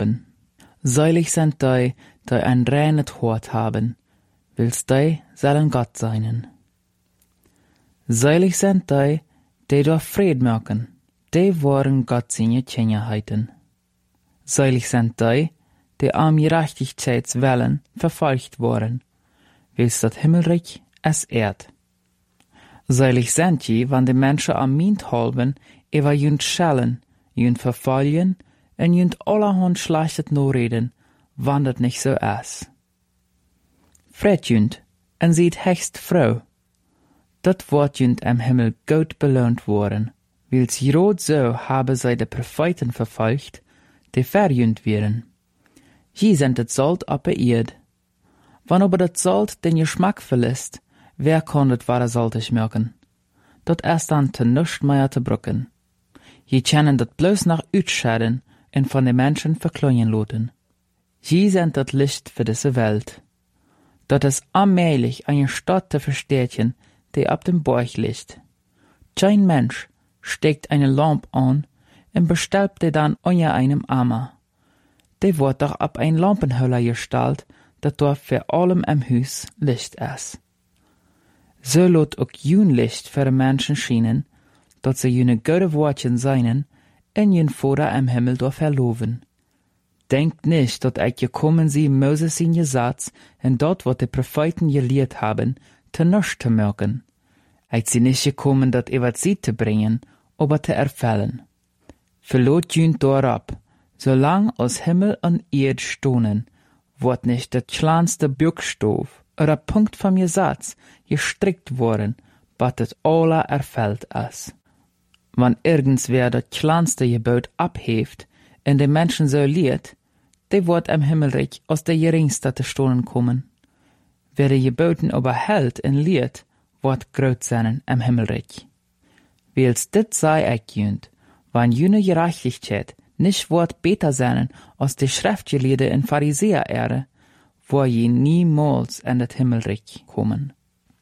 haben. Selig sind die ein reines Hort haben, willst die sollen Gott seinen. Selig sind die durch Fried machen, die waren Gott seine Kinderheiten. Selig sind die am Gerechtigkeitswillen verfolgt worden, willst das Himmelreich es ehrt. Selig sind je, wann die Menschen am Mind halben, über jünd schellen, jünd verfolgen, en jünd allerhand schlechtet reden, wann das nicht so ist. Fred jünd, en sieht hecht froh. Dat wordt jünd am Himmel gut belohnt worden, wils rot so habe sie de Propheten verfolgt, die verjünd wären. Je sind het Salt op de Erd. Wann aber dat Salt den Geschmack verlässt, wer kann das wahre saltig merken? Dat ist dann te nichts mehr te brucken. Je kennen dat bloß nach Utschäden und von den Menschen verkleinen loten. Je sind dat Licht für diese Welt. Dat ist allmählich eine Stadt te verstärken, die ab dem Berg liegt. Kein Mensch steckt eine Lampe an und bestellt die dann unter einem Eimer. Die wird doch ab ein Lampenhöller gestellt, dat dort für allem im Haus Licht ist. So lot auch jün Licht für die Menschen schienen, dat sie jüne gute Wortchen seinen, in jün Vater im Himmel durch verloven. Denkt nicht, dat ich gekommen sie Moses in Gesetz, und dort, wat die Propheten gelehrt haben, te nichts te merken. Ich sie nicht gekommen, dat wat sie te bringen, aber te erfüllen. Verlot jün dorab, solang aus Himmel und Erd stohnen, wird nicht der kleinste Buchstabe oder Punkt vom Gesetz gestrickt worden, bat het alle erfüllt ist. Wann irgendwer das kleinste Gebot abhebt und die Menschen so lehrt, die wird im Himmelreich aus der geringste te stohlen kommen. Wer die Geboten überhält und lehrt, wird groß sein im Himmelreich. Wils dit sei ich jünd, wann jüne Gerechtigkeit nicht wird besser sein als die Schriftgelehrte in Pharisäer-Ehre, wo je niemals in das Himmelreich kommen.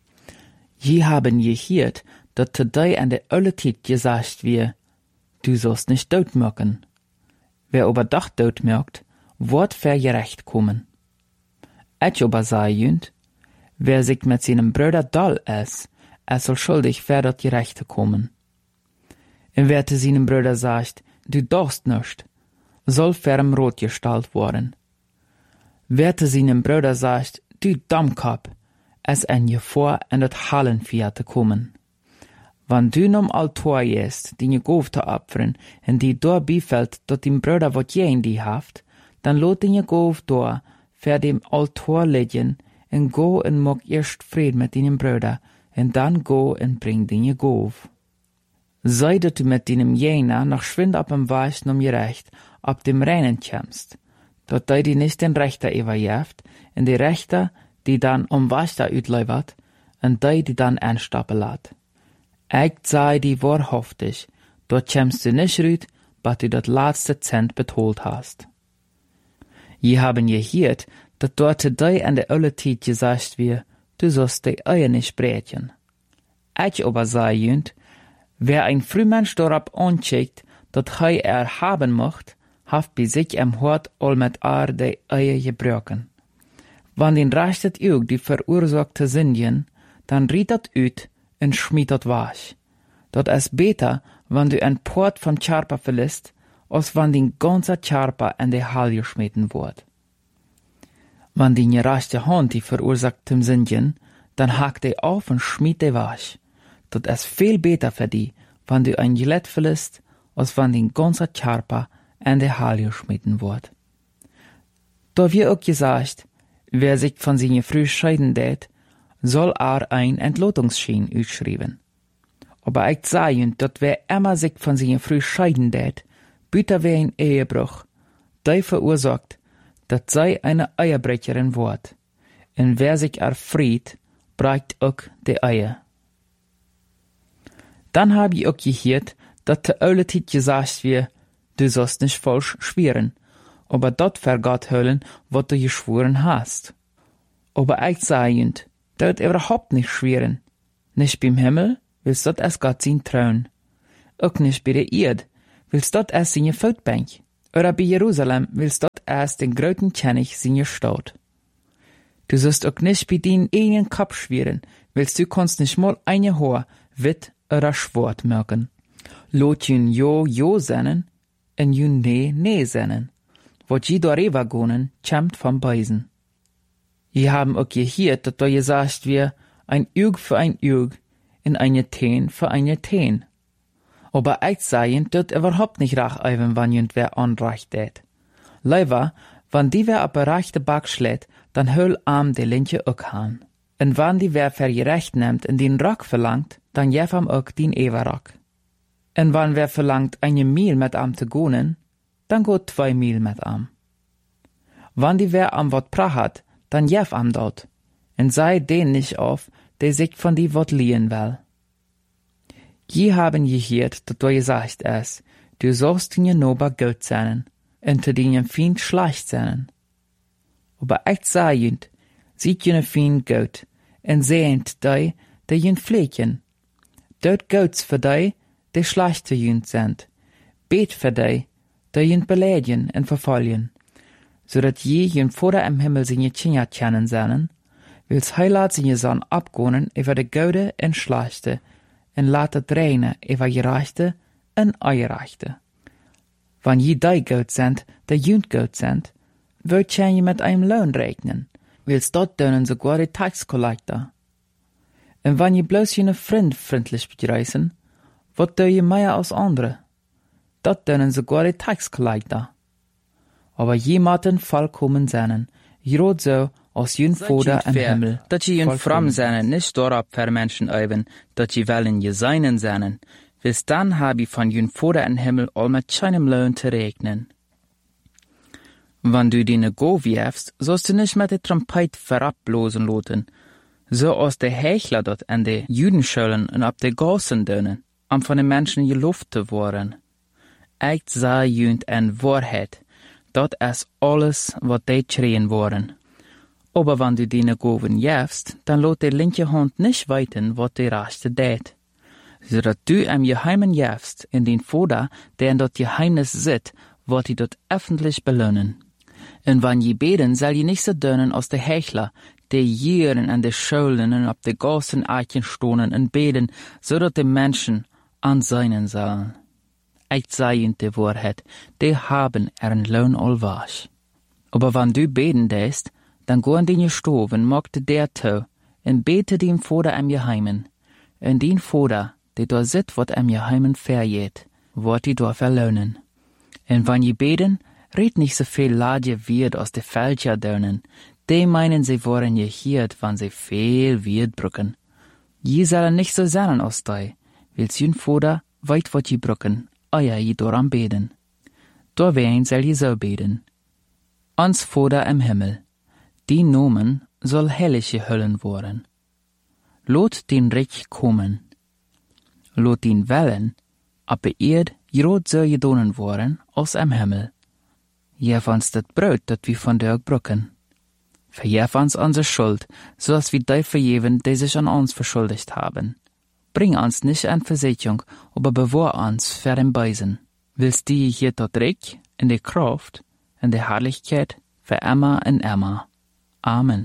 Je haben gehört, dat te die an der alle Zeit gesagt wird, du sollst nicht tot merken. Wer aber doch tot merkt, wird vergerecht kommen. Ich aber sei jünd, wer sich mit seinem Bruder doll ist, er soll schuldig für das Gerechte kommen. Und wer zu seinem Bruder sagt, du darfst nicht, soll ferm rot gestaltet worden. Wer zu seinem Bruder sagt, du Dummkopf, es ein Gefahr in das Hallenfeuer zu kommen. Wann du nom Altor jest, die Gof te opfern, en die dort bifällt, dat dem Bruder wat je in die haft, dann lot die Gof dort, für dem Altor liegen, en go en mog erst Fried mit deinem Bruder, en dann go en bring die Gof. Sei dat du mit deinem Jener noch schwind ab dem Weichen gerecht, ab dem Reinen kämst, dat die nicht den Rechter überjeft, en die Rechter, die dann Weichter utleibert, en die dann einstappen lat. Ich sei die wahrhaftig, dort kämst du nicht rüt, bat du dat letzte Cent betont hast. Je haben gehört, dat dort die an der alle Zeit gesagt wird, du sollst die Eier nicht brechen. Ich aber sei jünd, wer ein Frühmensch dorab ancheckt, dat haben mocht, haft bei sich im Hort all mit die Eier gebrochen. Wann den rechtet auch die verursachte Sündchen, dann riet dat ut, en schmied dat wasch. Dat is beter, wann du ein Port von Charpa verlässt, als wann den ganze Charpa in die Hall geschmeten wird. Wann die gerechte Hand die verursachtem Sündchen, dann hakt die auf und schmied die wasch. Dat is viel beter für die, wann du ein Gillett verlässt, als wann den ganze Charpa in die Hall geschmeten wird. Da wird auch gesagt, wer sich von seiner Früh scheiden tät, soll ein Entlotungsschein ausschreiben. Aber ich sage, dat wer immer sich von seiner Früh scheiden tät, büter wer ein Ehebruch, der verursacht, dat sei eine Eierbrecherin wird. Und wer sich erfried, brecht auch die Eier. Dann hab ich auch gehört, dat de alle Zeit gesagt wird, du sollst nicht falsch schwören, aber dat vergat höllen, wat du geschworen hast. Aber ich sage, dat überhaupt nicht schwören. Nicht beim Himmel, willst dat es Gott sein Thron. Auch nicht bei der Erde, willst dat es seine Voetbank. Oder bei Jerusalem, willst dat erst den großen König seine Stadt. Du sollst auch nicht bei deinen eigenen Kopf schweren, willst du kannst nicht mal eine Haar wit oder schwarz merken. Lot jün jo sennen, en jün nee sennen. Wat je darüber gonen, kämmt vom Beisen. Je haben auch gehört, dass da gesagt wird, ein Auge für ein Auge, in eine Teen für eine Teen. Aber ich sagen, dort überhaupt nicht recht eiven, wann jünd wer Unrecht tät. Leider, wann die wer ab der rechte Back schlägt, dann höll am de linke auch han. Und wann die wer für ihr Recht nimmt und den Rock verlangt, dann jef am auch den Everrock. Und wann wer verlangt, eine Mil mit am zu gonen, dann geht 2 Mil mit am. Wann die wer am wat prahat, dann jef am dort. Und sei den nicht auf, der sich von die wat liehen will. Je haben gehört, dass du gesagt hast, du sollst in Nober gut sein, und zu deinem Feind schlecht sein. Aber ich sag jünd, sieht jene Feind gut, und sehnt die jünd pflegen. Dort gut's für die schlecht für jünd sind. Bet für die jünd beleidigen und verfolgen, so dat je jünd Vater im Himmel seine Kinder kennen sollen, wills heilat seine Sohn abgonen über de Gute und Schlechte, en laat het regnen over je rechte en je rechte. Wann je die gut sind, die jünd gut sind, wird je mit einem Lohn rechnen, wils dort dönen sogar die Taxkollektor. En wann je bloß je Freund freundlich begreißen, wat doe je mehr als andere? Dort dönen sogar die Taxkollektor. Aber je matten vollkommen seinen, jrot so, als jün Vader im Himmel. Dat je jün fram zijn, nicht dorop ver Menschen eiven, dat je wel in je seinen zijn. Wils dann hab je van jün Vader im Himmel all mit keinem Lohn te rechnen. Wann du die Go wirfst, sollst du nicht mit der Trompet verabblosen loten, so als der Hechler dort an de Judenschulen und ab de Gassen dönen, am von den Menschen geloft te worden. Ich sah jünd en Wahrheit, dat es alles, wat die schreien worden. Aber wenn du die Goven jäfst, dann lot der linke Hand nicht weiten, wat die rechte dät. So dat du am Geheimen jäfst, in den Vater, der in dort Geheimnis sit, wat die dort öffentlich belohnen. Und wenn je beten, soll je nicht so dönen aus der Hechler, die jieren an de Schulen und ab de Gassen Eichen stonen und beten, so dat die Menschen an seinen sollen. Ich sag ihnen die Wahrheit, die haben ihren Lohn allwasch. Aber wenn du beten däst, dann go in den Stove und magte der to, und bete dem Vater am Geheimen. Und den Vater, der da sit, wat am Geheimen verjeht, wat die da verlöhnen. Und wenn je beten, red nicht so viel Ladje wird aus de Fälscher dönen, die meinen, sie wollen gehört, wann sie viel wird brücken. Je sollen nicht so sein aus dei, wils jün Vater weit wat je brücken, euer je doran beten. Da wen soll je so beten. Ans Vater im Himmel. Die Nomen soll hellige Höllen worden. Lot den Reich kommen. Lot den Wellen, ab Erd jrot so gedonen worden aus am Himmel. Jef uns dat Brot, dat wir von der brücken. Verjef uns unsere Schuld, so als wir die verjeven, die sich an uns verschuldigt haben. Bring uns nicht an Versicherung, aber bewahr uns vor dem Beisen. Willst die hier dort Reich, in der Kraft, in der Herrlichkeit, für immer und immer. Amen.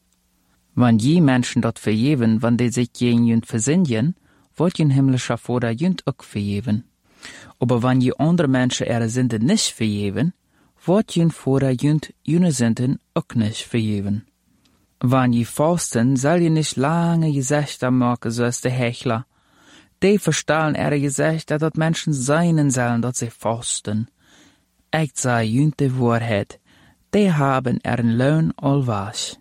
Wann je Menschen dort verjeven, wann die sich gegen jünd versinnjen, wird jün himmlischer Vater jünd auch verjeven. Aber wann je andere Menschen ihre Sünden nicht verjeven, wird jün Vater jünd jüne Sünden auch nicht verjeven. Wann je fasten, soll je nicht lange Gesichter machen, so als der Hechler. Die verstahlen ihre Gesichter, dass Menschen seinen sollen, dass sie fasten. Ich sag jünd die Wahrheit, die haben ihren Lohn allwasch.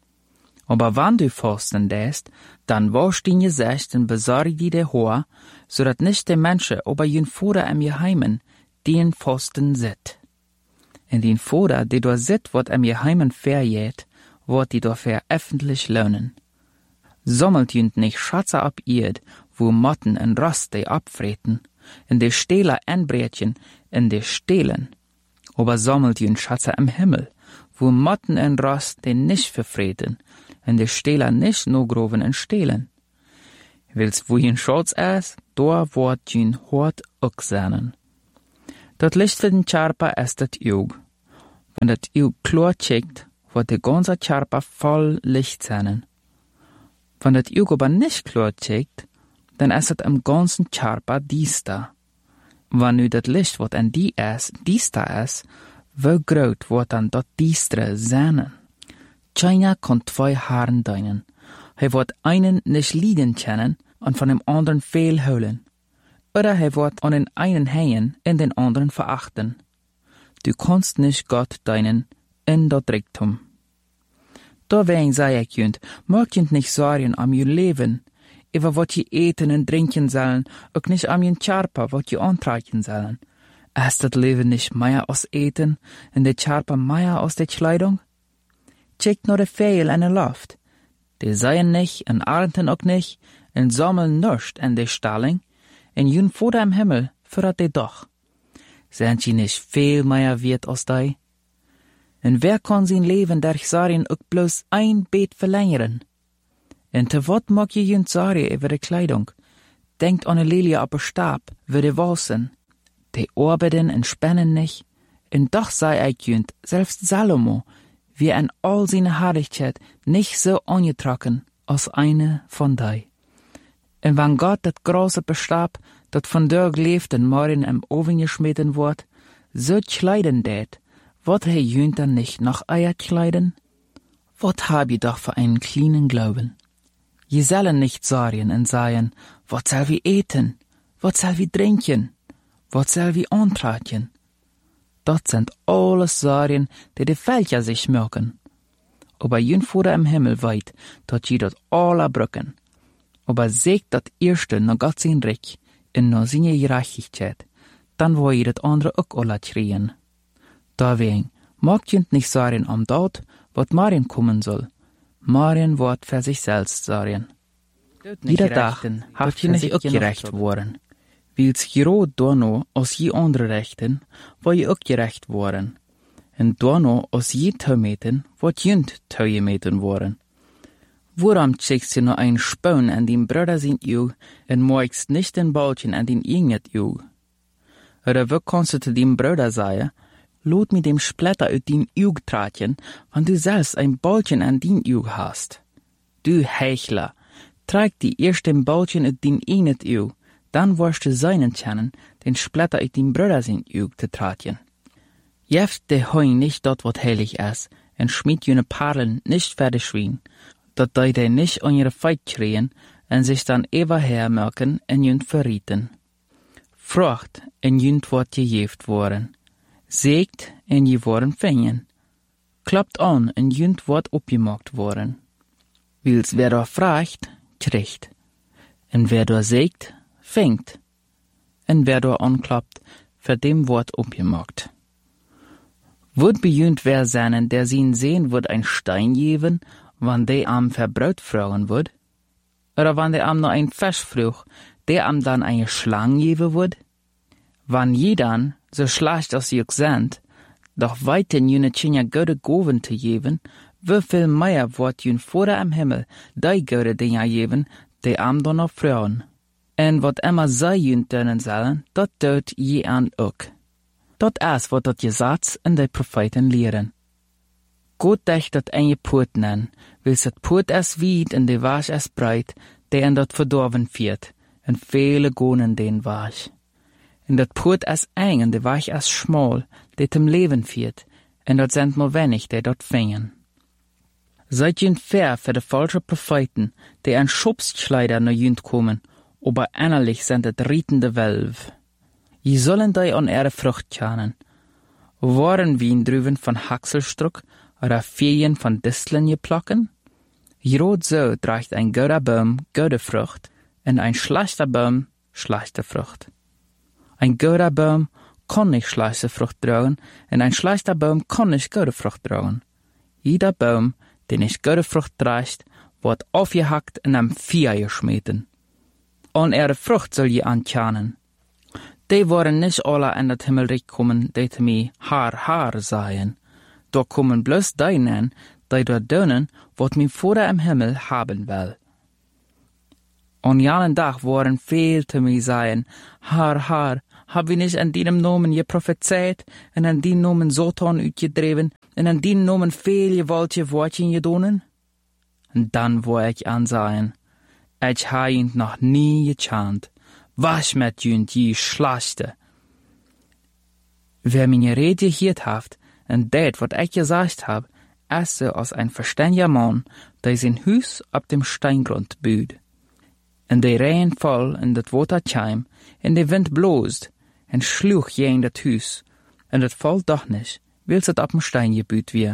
Aber wenn du fasten lässt, dann wasch dein Gesicht und besorg dir die Haar, so dass nicht die Menschen, aber jün Vater im Geheimen, den Fasten sit. Und den Vater, der da sit, wat im Geheimen verjäht, wird die dafür öffentlich lohnen. Sammelt jünd nicht Schatze ab Erd, wo Motten und Rost die abfreten, in de Stähler Endbrätchen, in de Stehlen. Aber sammelt jünd Schatze im Himmel, wo Motten und Rost die nicht verfreten, in de Stähler nicht no groven und stehlen. Wils wo jün Schatz ist, da wird jün Hort auch seinen. Dat Licht für den Charpa ist dat Jug. Wenn dat ihr klar checkt, wird der ganze Körper voll Licht sein. Wenn das Auge aber nicht klar checkt, dann ist es im ganzen Körper düster. Wenn nu das Licht, was an die ist, düster ist, wie groß wird dann das düstere sein? Keiner kann zwei Haaren deinen. Er wird einen nicht lieben können und von dem anderen viel holen. Oder er wird an den einen hängen und den anderen verachten. Du kannst nicht Gott deinen in das Reichtum. Deswegen sei ich jünd, mögt jünd nicht sorgen am ihr Leben, über was je eten und trinken sollen, auch nicht am ihr Körper, was je antragen sollen. Ist das Leben nicht mehr aus Eten und der Körper mehr aus der Kleidung? Checkt nur die Vögel in der Luft. Die seien nicht und ernten auch nicht und sammeln nichts in der Stalling und jün Vater im Himmel führt die doch. Sind sie nicht viel mehr wert als die? Und wer kann sein Leben durch Sorgen auch bloß ein Bett verlängern? Und te wat mag je jünd Sorge über die Kleidung? Denkt an eine Lilie ab Stab, würde wasen. Die arbeiten und spannen nicht. Und doch sei ich jünd, selbst Salomo, wie in all seine Herrlichkeit nicht so angetrocken als eine von die. Und wenn Gott das große Bestab, das von der geliebten Morgen im Ofen geschmitten wird, so kleiden det, wat he jünd dann nicht noch Eier kleiden? Wat hab je doch für einen kleinen Glauben? Je sollen nicht sorgen und sagen, wat soll wir eten? Wat soll wir trinken? Wat soll wir antragen? Das sind alles Sorgen, die Völker sich merken. Aber jün Vater im Himmel weit, dat je dat alle brücken. Aber seht dat erste noch Gott sein Reich und noch seine Gerechtigkeit, dann wo je dat andere auch alle kriegen. Deswegen, mag jünd nicht sorgen am dort, wat morgen kommen soll. Morgen wird für sich selbst sorgen. Jeder Tag habt je nicht auch gerecht worden. Weil's gerade da als je andere Rechten, wo je auch gerecht worden. Und da als je Taumeten, wat jünd Taumeten worden. Woran checkst du noch ein Spaun an den Bruder sein Auge und magst nicht den Ballchen an den eigenen Auge? Oder wo kannst du zu dem Bruder sagen, lot mit dem Splitter aus dem Auge tragen, wenn du selbst ein Ballchen an den Auge hast? Du Heuchler, trag die erst den Ballchen aus dem eigenen Auge, dann wirst du seinen kennen, den Splitter aus dem Bruder sein Auge zu tragen. Jeft de Heun nicht dort, wat heilig ist, und schmied jene Perlen nicht für die Schwein, dat die nicht an ihre Feit kriegen und sich dann eberher merken und jünd verrieten. Frucht und jünd wird gejeft worden. Sägt und je worden fängen. Klappt an und jünd wird opgemacht worden. Weil's wer da fragt, kriegt. Und wer da sägt, fängt. Und wer da anklappt, für dem wird opgemacht. Wud bejünd wer seinen, der sin sehen wird ein Stein geben, wann der am verbraut fragen wird? Oder wann der am noch ein Fisch fruch, der am dann eine Schlange geben wird? Wann je dann, so schlecht als ihr sind, doch weiten jene Tschinja gute Goven zu geben, wie viel mehr wird jün Vater im Himmel die gute Dinge geben, die am dann noch fragen. Und wat immer sei jün tönen sollen, dat tut je an auch. Dat is wat dat Gesetz en die Propheten lehren. Gott dächt dat eine Put nennen, wils dat Put es weit en de Wasch es breit, der en dat verdorven viert, en viele gonen den Wasch. En dat Put es eng en de Wasch es schmal, der zum Leben viert, en dat sind nur wenig, die dort fingen. Seid jünd fair für de falsche Propheten, die an Schubskleider nach jünd kommen, aber innerlich sind het rietende Wölf. Je sollen die an ihre Frucht kennen. Waren Wiendrüben von Haxelstruck oder Ferien von Disteln geplocken? Gerade so trägt ein guter Baum gute Frucht und ein schlechter Baum schlechte Frucht. Ein guter Baum kann nicht schlechte Frucht tragen und ein schlechter Baum kann nicht gute Frucht tragen. Jeder Baum, der nicht gute Frucht trägt, wird aufgehackt und am Feuer geschmeten. An ihre Frucht soll je ankennen. Die waren nicht alle in das Himmelreich kommen, die zu mir Haar seien. Da kommen bloß die nennen, die dort dönen, was mein Vater im Himmel haben will. An jenen Tag waren viel zu mir seien, Haar, hab wir nicht an deinem Namen geprophezeit, en an deinem Namen Satan uitgedreven, en an deinem Namen veel gewaltige woordjen gedonen? En dan wou ik aanzaaien, ik ha jint nog nie gechant, was met jint je slachte. Wer meine Rede gehiert haft, en dat wat ik gesagt hab, esse als ein verständiger Mann, der sein Hus ab dem Steingrund büht. En de Regen voll en dat Water chim, en de Wind bloosd, en schluch jeng dat Hus, en dat valt doch nicht, wils het ab dem Stein gebüht wie.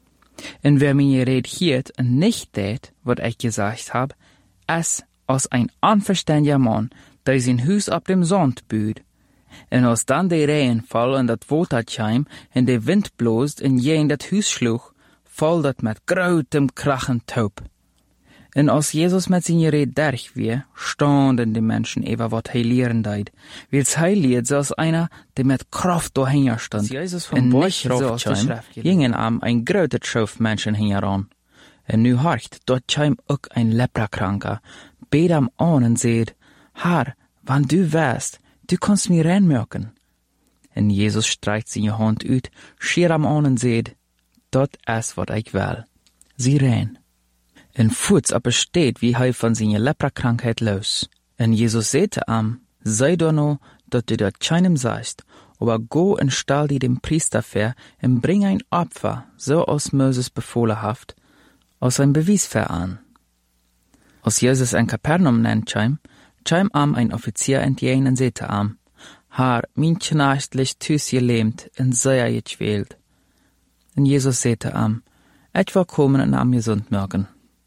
En wer meine Rede hiert en nicht dat, wat ich gesagt hab, es als ein unverständiger Mann, der sein Hus ab dem Sand büht. En als dann de Regen voll en dat Water chim, en de Wind bloosd en jeng dat Hus schluch, val dat met grotem krachen taub. En als Jezus met zijn Rede derg wie, stonden de Menschen even wat hij leren deed. Wils hij leert zoals einer, die met kracht doorheen stond. Jezus En niet zoals de schrift gingen am ein grote Schof Menschen hingeran. En nu hart, dort chim ook ein leprakranker, beet am aan en zeid, Herr, wann du wärst, du kannst mir reinmerken. En Jezus streicht zijn hand uit, schier am aan en zeid, dat is wat ik wil. Sie rein. En voets aber steht, wie hij van zijn leprakrankheid los. En Jezus zette am, sei doch no, dat du dat keinem sagst, aber go en stall die dem Priester ver, en bring ein Opfer, so als Moses befohlen haft, als ein Beweis ver an. Als Jesus ein Kapernaum nennt chim am ein Offizier entgegen en zette am, Herr, mein Knecht liegt tüs gelähmt, en sehr gequält. En Jesus zette am, ich will kommen en am gesund merken.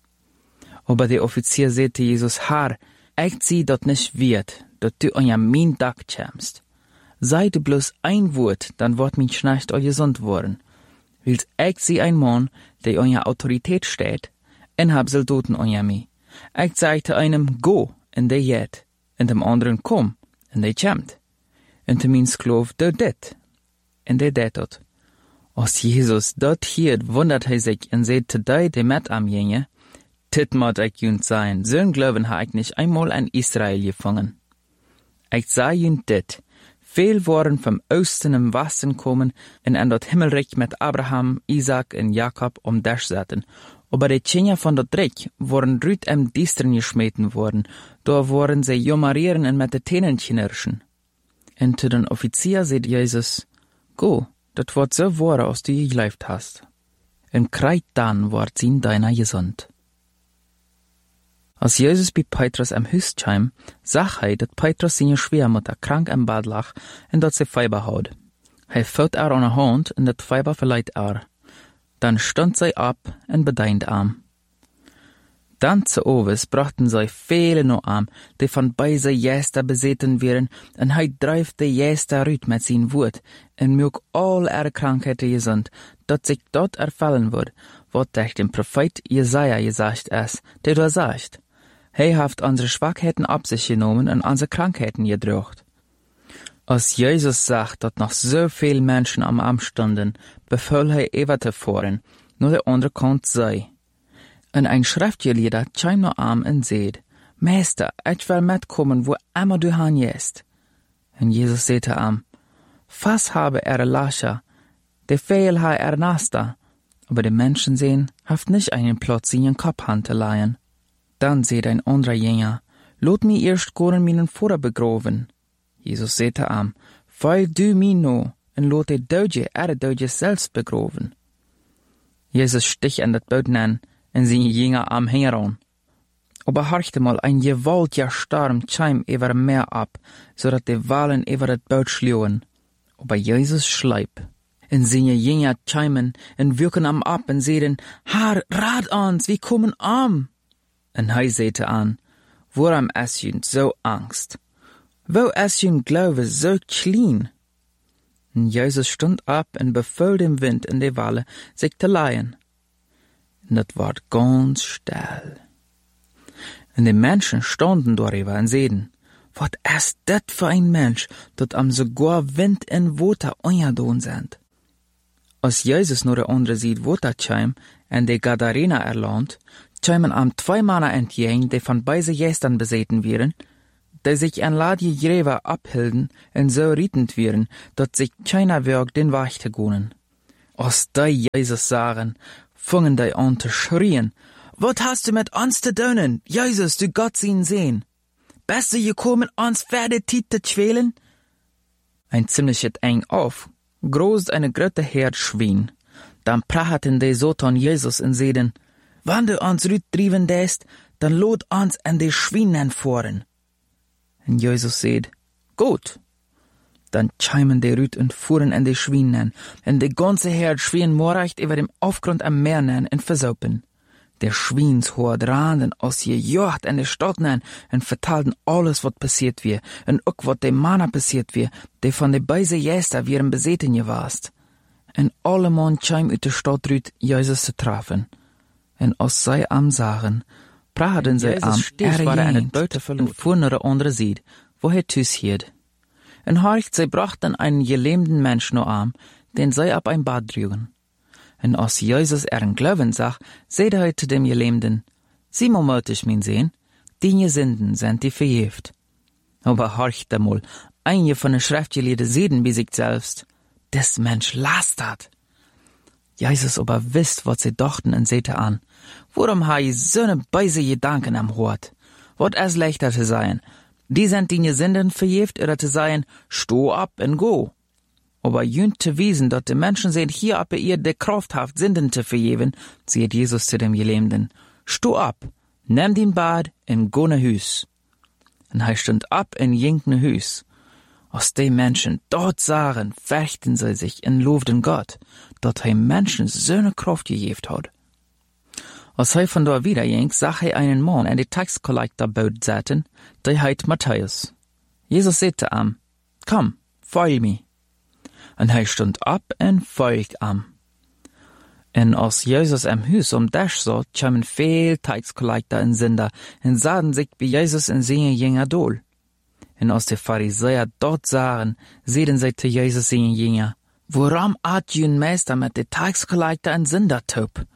Aber der Offizier sagte Jesus, Herr, ich zieh dat nicht wird, dat du an ja mein Dach kämst. Sei du bloß ein Wort, dann wird mein Knecht all gesund worden. Wils ich zieh ein Mann, der an ja Autorität steht, en hab Soldaten an ja mi. Ich sagte einem, go, en der jet, en dem anderen komm, en der kämt. En te min Sklav, do dit, en der det dort. Als Jesus dort hiert, wundert hij sich en seht te die, die met am jenge, dit moet ik junt sein, zo'n Glauben ha ik nicht einmal an Israel gefangen. Ich sah junt dit, viel waren vom Osten im Westen kommen en an dat Himmelreich mit Abraham, Isaac en Jakob Dash zaten, aber die Tjenja von dat Reich waren rüt am Distern geschmeten worden, da waren sie jommerieren en met de Tenen knirschen. En zu den Offizier seht Jesus, go, dat wordt so wahr, als du gelebt hast. En kreit dann wordt zien deiner gesund. Als Jesus bei Petrus am Hus chim, sag hij dat Petrus seine Schwiegermutter krank im Bad lag en dat sie Fieber had. Hij vult an de hand en dat Fieber verleiht Dann stond zij ab en bedeint am. Dann zu Oves brachten sie viele noch am, die von beise Jäster beseten wären, en hij dreift de Jäster rüt mit sein Wort, en mög all ihre Krankheiten gesund, dat sich dort erfallen wird, wat durch den Prophet Jesaja gesagt ist, der da sagt, hij haft unsere Schwachheiten ab sich genommen und unsere Krankheiten gedrocht. Als Jesus sagt, dat noch so viele Menschen am Arm standen, befahl hij Eva te fahren, nur der andere Kant sei. En ein Schriftgelehrter chim noch am en seht, Meister, ich will mitkommen, wo immer du han jest. En Jesus sagte am, was habe Lacher, de veel ha Nasta, aber die Menschen sehen, haft nicht einen Platz in ihren Kopf han te leihen. Dann seht ein anderer Jünger, lot mi erst goren minen Vater begraven. Jesus sagte am, weil du mi no, en lot de Doge selbst begraven. Jesus stich an dat Boot an, en zijn Jünger am Hängeran. Aber horchte mal, ein gewaltiger Sturm chim über Meer ab, so dat de Walen über dat Boot schluwen. Aber Jesus schleip. En seine Jünger chimen en wirken am ab en sehen, Herr, rat uns, wir kommen am. En hij sagte an, woran es jün so Angst? Wo es jün Glaube so klein? En Jesus stund ab en befahl dem Wind in de Wale, sich te leihen. En dat ward ganz still. En de Menschen standen darüber en zeiden, wat is dit für ein Mensch, dat am sogar Wind en Water ongedaan sind? Als Jesus nur de andere sieht Water chim en de Gadarena erland, chimen am 2 Männer entgegen, die von beise Jästern beseten wären, die sich an Ladje Gräber abhielden en so rietend wären, dat sich keiner Werk den Weg te gonen. Als die Jesus sagen, fungen die an zu schrien, wat hast du mit uns zu tun, Jesus, du Gott ihn sehen? Bist du gekommen, uns Pferdetit zu quälen? Ein ziemliches eng auf, groß eine große Herd Schwein. Dann prachten die Soton Jesus und seden, wann du uns rüttrieben dest, dann lot uns an die Schweinen fahren. Und Jesus seht, gut. Dann chimen die Rüt und fuhren an die Schweinen, und die ganze Herd Schwein morrecht über dem Aufgrund am Meer nen und versaupen. Der Schweinshord randen aus je Jocht an die Stadt nen und vertalten alles, wat passiert wie, und auch wat dem Manna passiert wie, die von de beise Jäster wieren beseten gewast. Und alle Mann chim uit de Stadt rüt, Jesus zu treffen. Und aus sei am sagen, praten sie am, war eine Deute und fuhren nach der andere Seite, wo Tus hielt. Und horcht, sie brachten einen gelähmten Menschen noch arm, den sie ab ein Bad drügen. Und als Jesus Glauben sah, sagte zu dem Gelähmten, sieh mal mutig, mein Sehn, die Sünden sind die verjäft. Aber horcht einmal, einige von den Schriftgelehrten sehen bei sich selbst, des Mensch lastert. Jesus aber wisst, was sie dachten und sagte an, warum ha ich so ne beise Gedanken am Hort? Wat es leichter zu sein, die sind die Sünden verjäft, oder zu sein, sto ab und go. Aber jünt zu wiesen, dat die Menschen sind hier ab ihr de Kraft haft, Sünden zu verjeven, sieht Jesus zu dem Gelähmten, sto ab, nimm den Bad und go ne Hüs. Und er stund ab in jinkne Hüs. Aus den Menschen dort sahen, fürchten sie sich und lobten Gott, dat er Menschen so ne Kraft gegeben hat. Als er von dort wieder ging, sah er einen Mann an die Taxkollektorboot sitzen, der heit Matthäus. Jesus sagte ihm, komm, folg mir. Und er stund ab und folgt ihm. Und als Jesus am Hus Dasch sah, kamen viel Taxkollektor und Sünder und sahen sich bei Jesus in seine Jünger dol. Und als die Pharisäer dort sahen, sehen sie zu Jesus seine Jünger, warum hat jün Meister mit den Taxkollektor und Sünder top?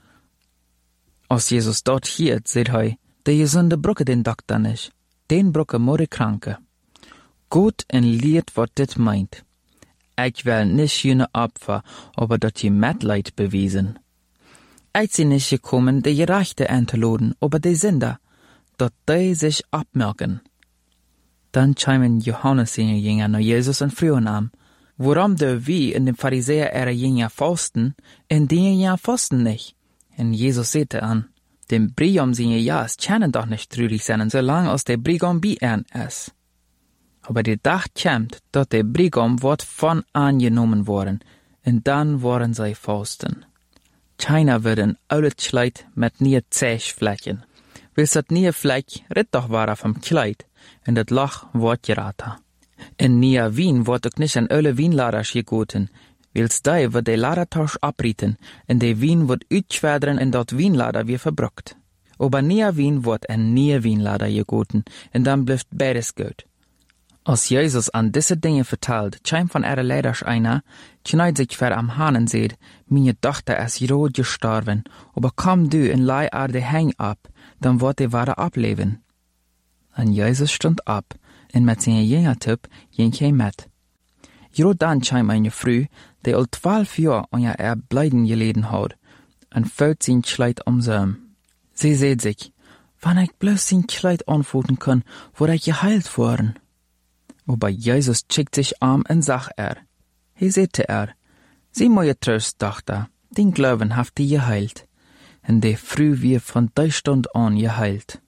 Als Jesus dort hielt, seht er, die Gesunde brucke den Doktor nicht, den brucke nur die Kranke. Gut und liert, wat dit meint. Ich will nicht jene Opfer, aber dat je Mitleid bewiesen. Ich sie nicht gekommen, die Gerechte entloden, aber die Sünder, dat die sich abmerken. Dann chimen Johannes seine Jünger nach Jesus und frühen an, warum der wie in dem Pharisäer ihre Jünger fasten, in die Jünger fasten nicht. Und Jesus sagte an, dem Brigam seine Jas können doch nicht trürig sein, solange aus der Brigam bei ihnen ist. Aber die Dach kämmt, dat der Brigam wird von angenommen worden, und dann waren sie fasten. Keiner wird ein altes Kleid mit nie Zechflecken. Willst dat nie Fleck, ritt doch war vom Kleid, und dat Loch wird geraten. In nie Wien wird auch nicht an alle Wienladers gegoten, willst die wird der Ladertausch abrieten, und der Wien wird utschwerdern in dat Wienlader wie verbrockt. Aber nie Wien wird ein nie Wienlader gegoten, und dann bleibt beides gut. Als Jesus an diese Dinge vertelt, scheint von ihrer Leiders einer, kneit sich ver am Hahn seht, meine Tochter ist rot gestorben, aber komm du in Leiherde häng ab, dann wird die Ware ableben. Und Jesus stund ab, und mit seinen Jüngertyp ging er mit. Jo dann scheint eine Früh, die al 12 Jahre an ihr Erbleiden geleden hat, und fällt sein Kleid umsam. Sie seht sich, wann ich bloß sein Kleid anfoten kann, wurde ich geheilt worden. Aber Jesus schickt sich an und sagt He sagte sieh mal ihr Tröst, Tochter, den Glauben haft die geheilt. Und der Früh wir von der Stunde an geheilt.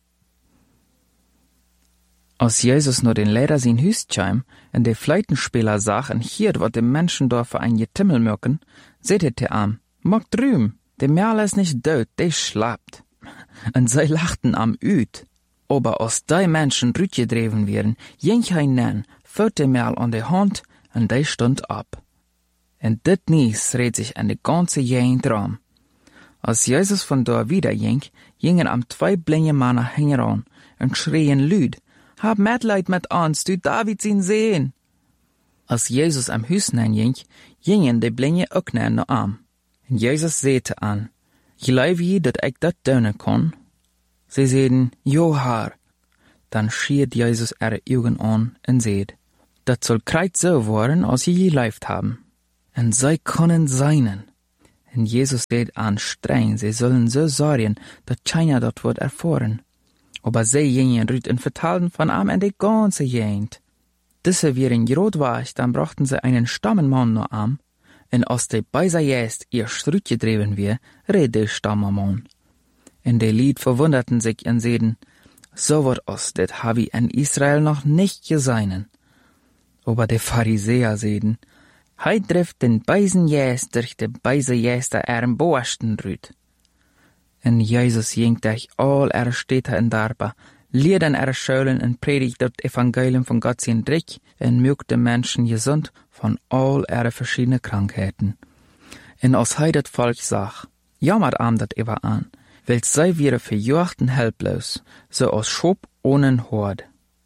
Als Jesus nur den Leder sein Hüs kam, und der Fleitenspieler sah und hier, wat dem Menschen da für ein Getimmel möcken, sagte er am, mag drüben, der Merl ist nicht död, der schlapt. Und sie lachten am Üt. Aber als die Menschen rütgedreven werden, ging ein nen, führt der Merl an der Hand, und der stund ab. Und dit Nies redet sich an die ganze Gegend rum. Als Jesus von da wieder ging, gingen am 2 blinde Männer heran und schrien lüd, hab Mitleid mit uns, du David ihn sehen. Als Jesus am Hüs ging, gingen die blinde auch noch an. Und Jesus sagte an, glaub je, dat ich dat tun kann? Sie sagten, jo Herr. dann schiert Jesus ihre Augen an und seht, das soll kreuz so worden, als sie gelebt haben. Und sie können seinen. Und Jesus seht an streng, sie sollen so sorgen, dass keiner dort wird erfahren. Aber sie gingen rüt und vertalten von am in die ganze Gegend. Diese wären gerot war, dann brachten sie einen Stammenmann noch am, und als die Beiser jest ihr Strut gedreven wir, red der Stammenmann. Und die Lied verwunderten sich und sehen, so wird os det hab ich in Israel noch nicht gesehen. Aber die Pharisäer sehen, hei trifft den Beisen jest durch die Beise jester ihren Borsten rüt. Und Jesus ging durch all ihre Städte in Darba, lehrte in ihre Schulen und predigt das Evangelium von Gott sein Drick und mögte Menschen gesund von all ihre verschiedenen Krankheiten. Und als hei das Volk sah, jammert am dat Eva an, weil sie wäre verjocht und helplos, so als Schop ohne Hord.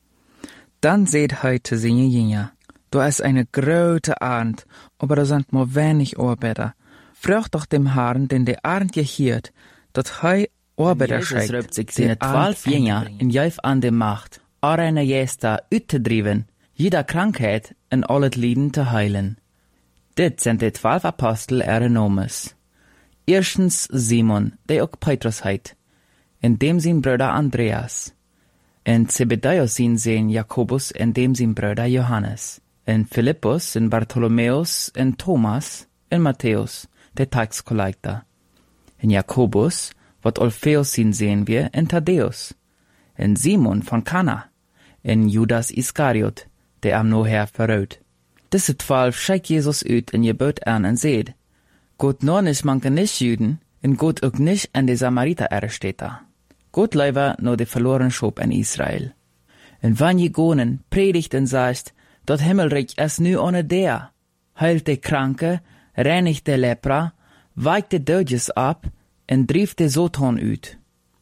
Dann seht hei zu seine Jünger, da ist eine große Arend, aber da sind nur wenig Arbeiter. Fragt doch dem Herrn, den der Arend gehiert, dat hei Arbeiter schickt, sich seine 12 Jünger in Jef an der Macht, eine Jester utzudriven, jeder Krankheit in allet Lieden zu heilen. Dit sind die 12 Apostel ihre Nomes. Erstens Simon, der auch Petrus heit, in dem sein Bruder Andreas, in Zebedäus sein Sohn Jakobus, in dem sein Bruder Johannes, in Philippus, in Bartholomäus, in Thomas, in Matthäus, der Taxkollektor, in Jakobus, wat Alpheus sein sehen wir, in Thaddäus, in Simon von Kana, in Judas Iskariot, der am Noher verrät. Diese 12 schickt Jesus ut in Gebot an und seht, Gott nur nicht manke nicht Juden, und Gott auch nicht an die Samariter Städte. Gott leiber nur die verloren Schop in Israel. Und wann je gonen, predigt und sagt, dort Himmelreich ist nu ohne der, heilt die Kranke, reinigt die Lepra, weicht die Dödjes ab, und drieft die Soton ut.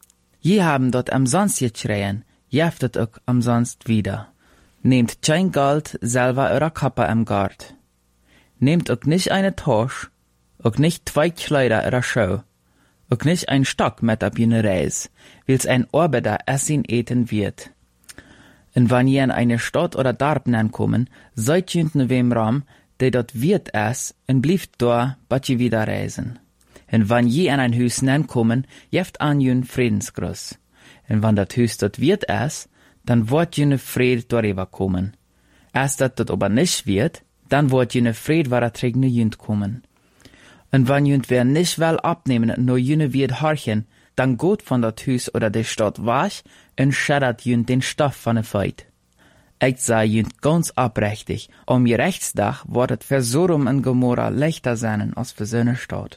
Je haben dort umsonst geschreien, jeftet auch umsonst wieder. Nehmt kein Geld selber eurer Kappe im Gart. Nehmt auch nicht eine Tasche, auch nicht 2 Kleider ihrer Schau, auch nicht ein Stock mit ab jene Reis, wills ein Arbeiter essen eten wird. Und wenn ihr in eine Stadt oder Dorf kommen, seid jünden wem Ram, der dort wird es, und blieft da, bat je wieder reisen. Und wenn je in ein Hüs kommen, jeft an jün Friedensgruß. Und wenn dat Hüs dort wird es, dann wird jüne Fried darüber kommen. Erst dat dort aber nicht wird, dann wird jüne Fried trägende jünd kommen. Und wenn jünd wer nicht will abnehmen, nur jüne wird horchen, dann geht von dat Hüs oder der Stadt wach und schädert jünd den Stoff von der Feit. Ich sei jünd ganz abrechtig, je Rechtsdach wordet für Sodom und Gomorra leichter sein als für seine Stadt.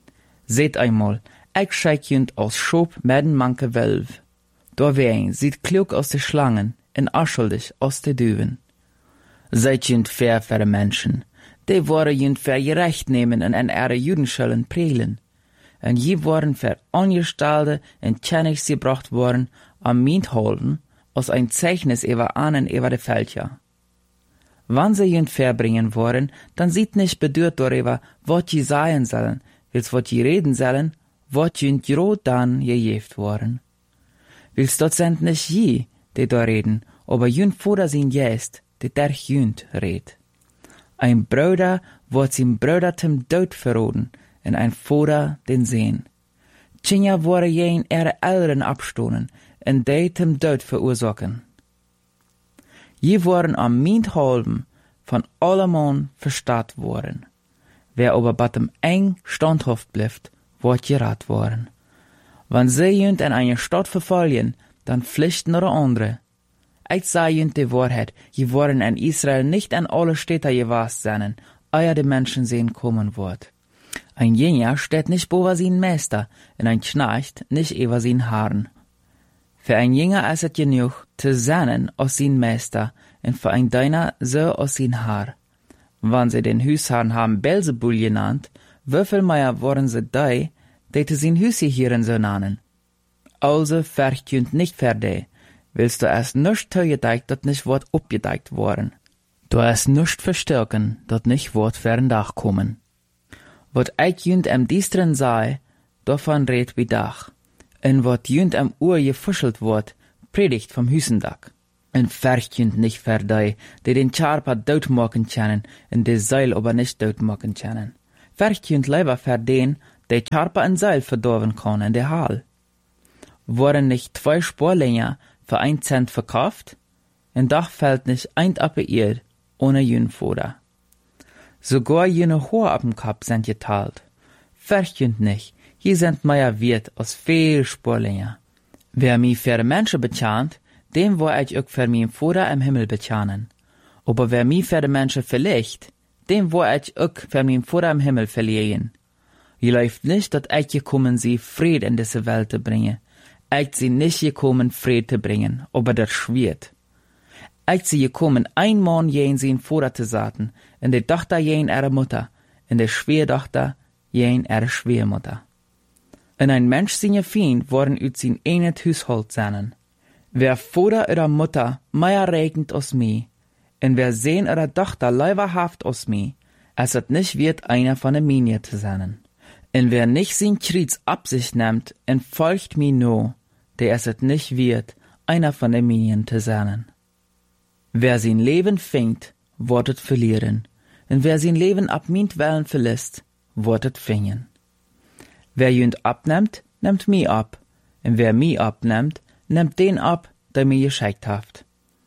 Seht einmal, ich schick jünd aus Schop mit den manke Wölf. Da wen sieht klug aus de Schlangen und unschuldig aus de Düven. Seid jünd fair für de Menschen, die worden jünd für gerecht nehmen und an ihre Judenschulden prelen. Und je worden für Angestellte und Kennigs gebracht worden, am Mint holden, aus ein Zeichnis über ahnen über de Fälscher. Wann sie jünd verbringen wollen, dann sieht nicht bedürrt darüber, wat je sagen sollen, wils wat je reden sollen, wat jünd grot dann gejeft worden. Wils dort sind nicht je, die da reden, aber jünd vor sin jest, die der jünd red. Ein Bruder wird sein Bruder zum Tod verroden, und ein Vater den Sehn. Tschinja wurde jen ihre Eltern abstohlen, und die zum Tod verursachen. Je worden am Mint halben von allemann verstaat worden. Wer aber batem eng standhaft bleibt, wird gerat worden. Wenn sie jünd in eine Stadt verfallen, dann pflichten oder andere. Ich sage jünd die Wahrheit, je worden in Israel nicht an alle Städte gewast sein, ehe die Menschen sehen kommen wird. Ein Jünger steht nicht über sein Meister, und ein Knecht nicht über sein Herrn. Für ein Jünger ist es genug, zu sein aus sein Meister, und für ein Diener so aus sein Herr. Wenn sie den Hüsherrn haben Belzebul genannt, wieviel mehr waren sie die zu sein Hüsehirn so nennen? Also verkünd nicht für die, willst du erst nicht zugedeckt, dat nicht wird abgedeckt worden. Du erst nicht verstärken, dat nicht wird für ein Dach kommen. Wat ich jünd am Diestren sei, davon red wie Dach. Und wat jünd am Uhr gefuschelt wird, predigt vom Hüsendak. En verkjent nicht für die, die den Charpa doodmaken kennen, en de Seil aber nicht doodmaken kennen. Verkjent lieber für den, der Charpa en Seil verdorven kann in der Hall. Worden nicht 2 Sporlänger für 1 Cent verkauft? En doch fällt nicht ein Appeir ohne Jünfoder. Sogar jene Hohe ab dem Kopf sind geteilt. Verkjent nicht, hier sind mehr wert als viel Sporlänger. Wer mich für Menschen bezahlt, dem wo ich auch für mein Vater im Himmel bezahlen. Aber wer mich für die Menschen verlegt, dem wo ich auch für mein Vater im Himmel verlieren. Je läuft nicht, dass ich gekommen sie Fried in diese Welt zu bringen. Ich sie nicht gekommen, Fried zu bringen, aber das schwert. Ich sie gekommen, ein Mann jen sein Vater zu sagen, und die Tochter jen ihre Mutter, und die Schwiegertochter jen ihre Schwiegermutter. Und ein Mensch seine Feind worden ut sein einet Haushalt sein. Wer Vater oder Mutter mehr regnet als mich, und wer Sohn oder Tochter leiberhaft als mich, als es nicht wird, einer von der Minier zu sein. Und wer nicht sein Kreuz ab sich nimmt und folgt mir nur, der es nicht wird, einer von der Minien zu sein. Wer sein Leben fängt, wird es verlieren, und wer sein Leben ab mintwillen verlässt, wird es finden. Wer jünd abnimmt, nimmt mich ab, und wer mich abnimmt, nimmt den ab, der mir geschickt hat.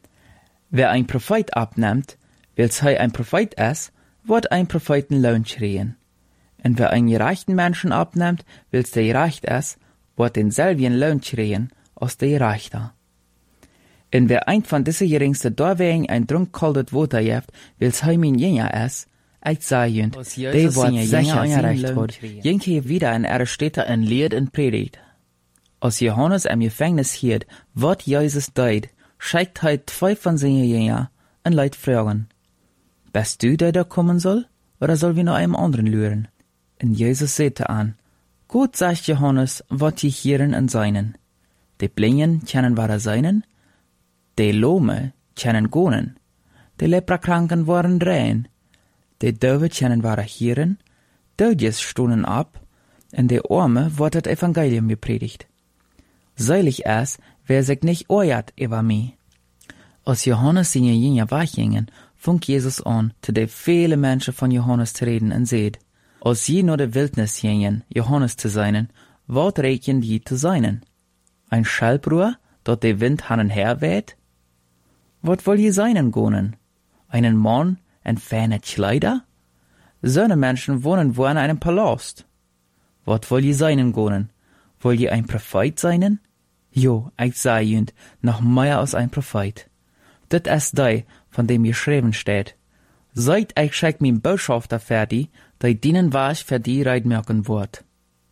Wer ein Prophet abnimmt, weil's er ein Prophet ist, wird ein Propheten Lohn schreien. Und wer einen gerechten Menschen abnimmt, weil's der gerecht ist, wird denselben Lohn schreien, als der Gerechte. Und wer ein von diesen geringsten Dorwegen ein Trunk kaltes Wasser gibt, weil's er mein Jünger ist, ich sage jünd, der wird sicher angerecht wird, jenke wieder in ihre Städte ein Lied und predigt. Als Johannes im Gefängnis hielt, wird Jesus deut, schickt er 2 von seinen Jüngern und Leute fragen, bist du, der da kommen soll, oder soll wir noch einem anderen lüren? Und Jesus sagte an, gut, sagt Johannes, wat die Hieren und Seinen. Die Blinden kennen wahre Seinen, die Lahme kennen Gonen, die Leprakranken waren rein, die Döwe kennen wahre Hieren, Dödjes stohnen ab, und die Arme wird das Evangelium gepredigt. Seilig ist, wer sich nicht ärgert über mich. Als Johannes seine Jünger weggingen, fing Jesus an, zu den vielen Menschen von Johannes zu reden und seht, als je nur der Wildnis gingen, Johannes zu seinen, wat reken die zu seinen? Ein Schallbruhr, dort der Wind hin und her weht? Wat woll je seinen gonen? Einen Mann in feine Kleider? Söne Menschen wohnen wo in einem Palast. Wat woll je seinen gonen? Woll je ein Prophet seinen? Jo, ich sag jünd, noch mehr als ein Prophet. Dit ist die, von dem geschrieben steht. Seit ich schick mein Botschafter fertig, die dienen was für die reitmerken wird.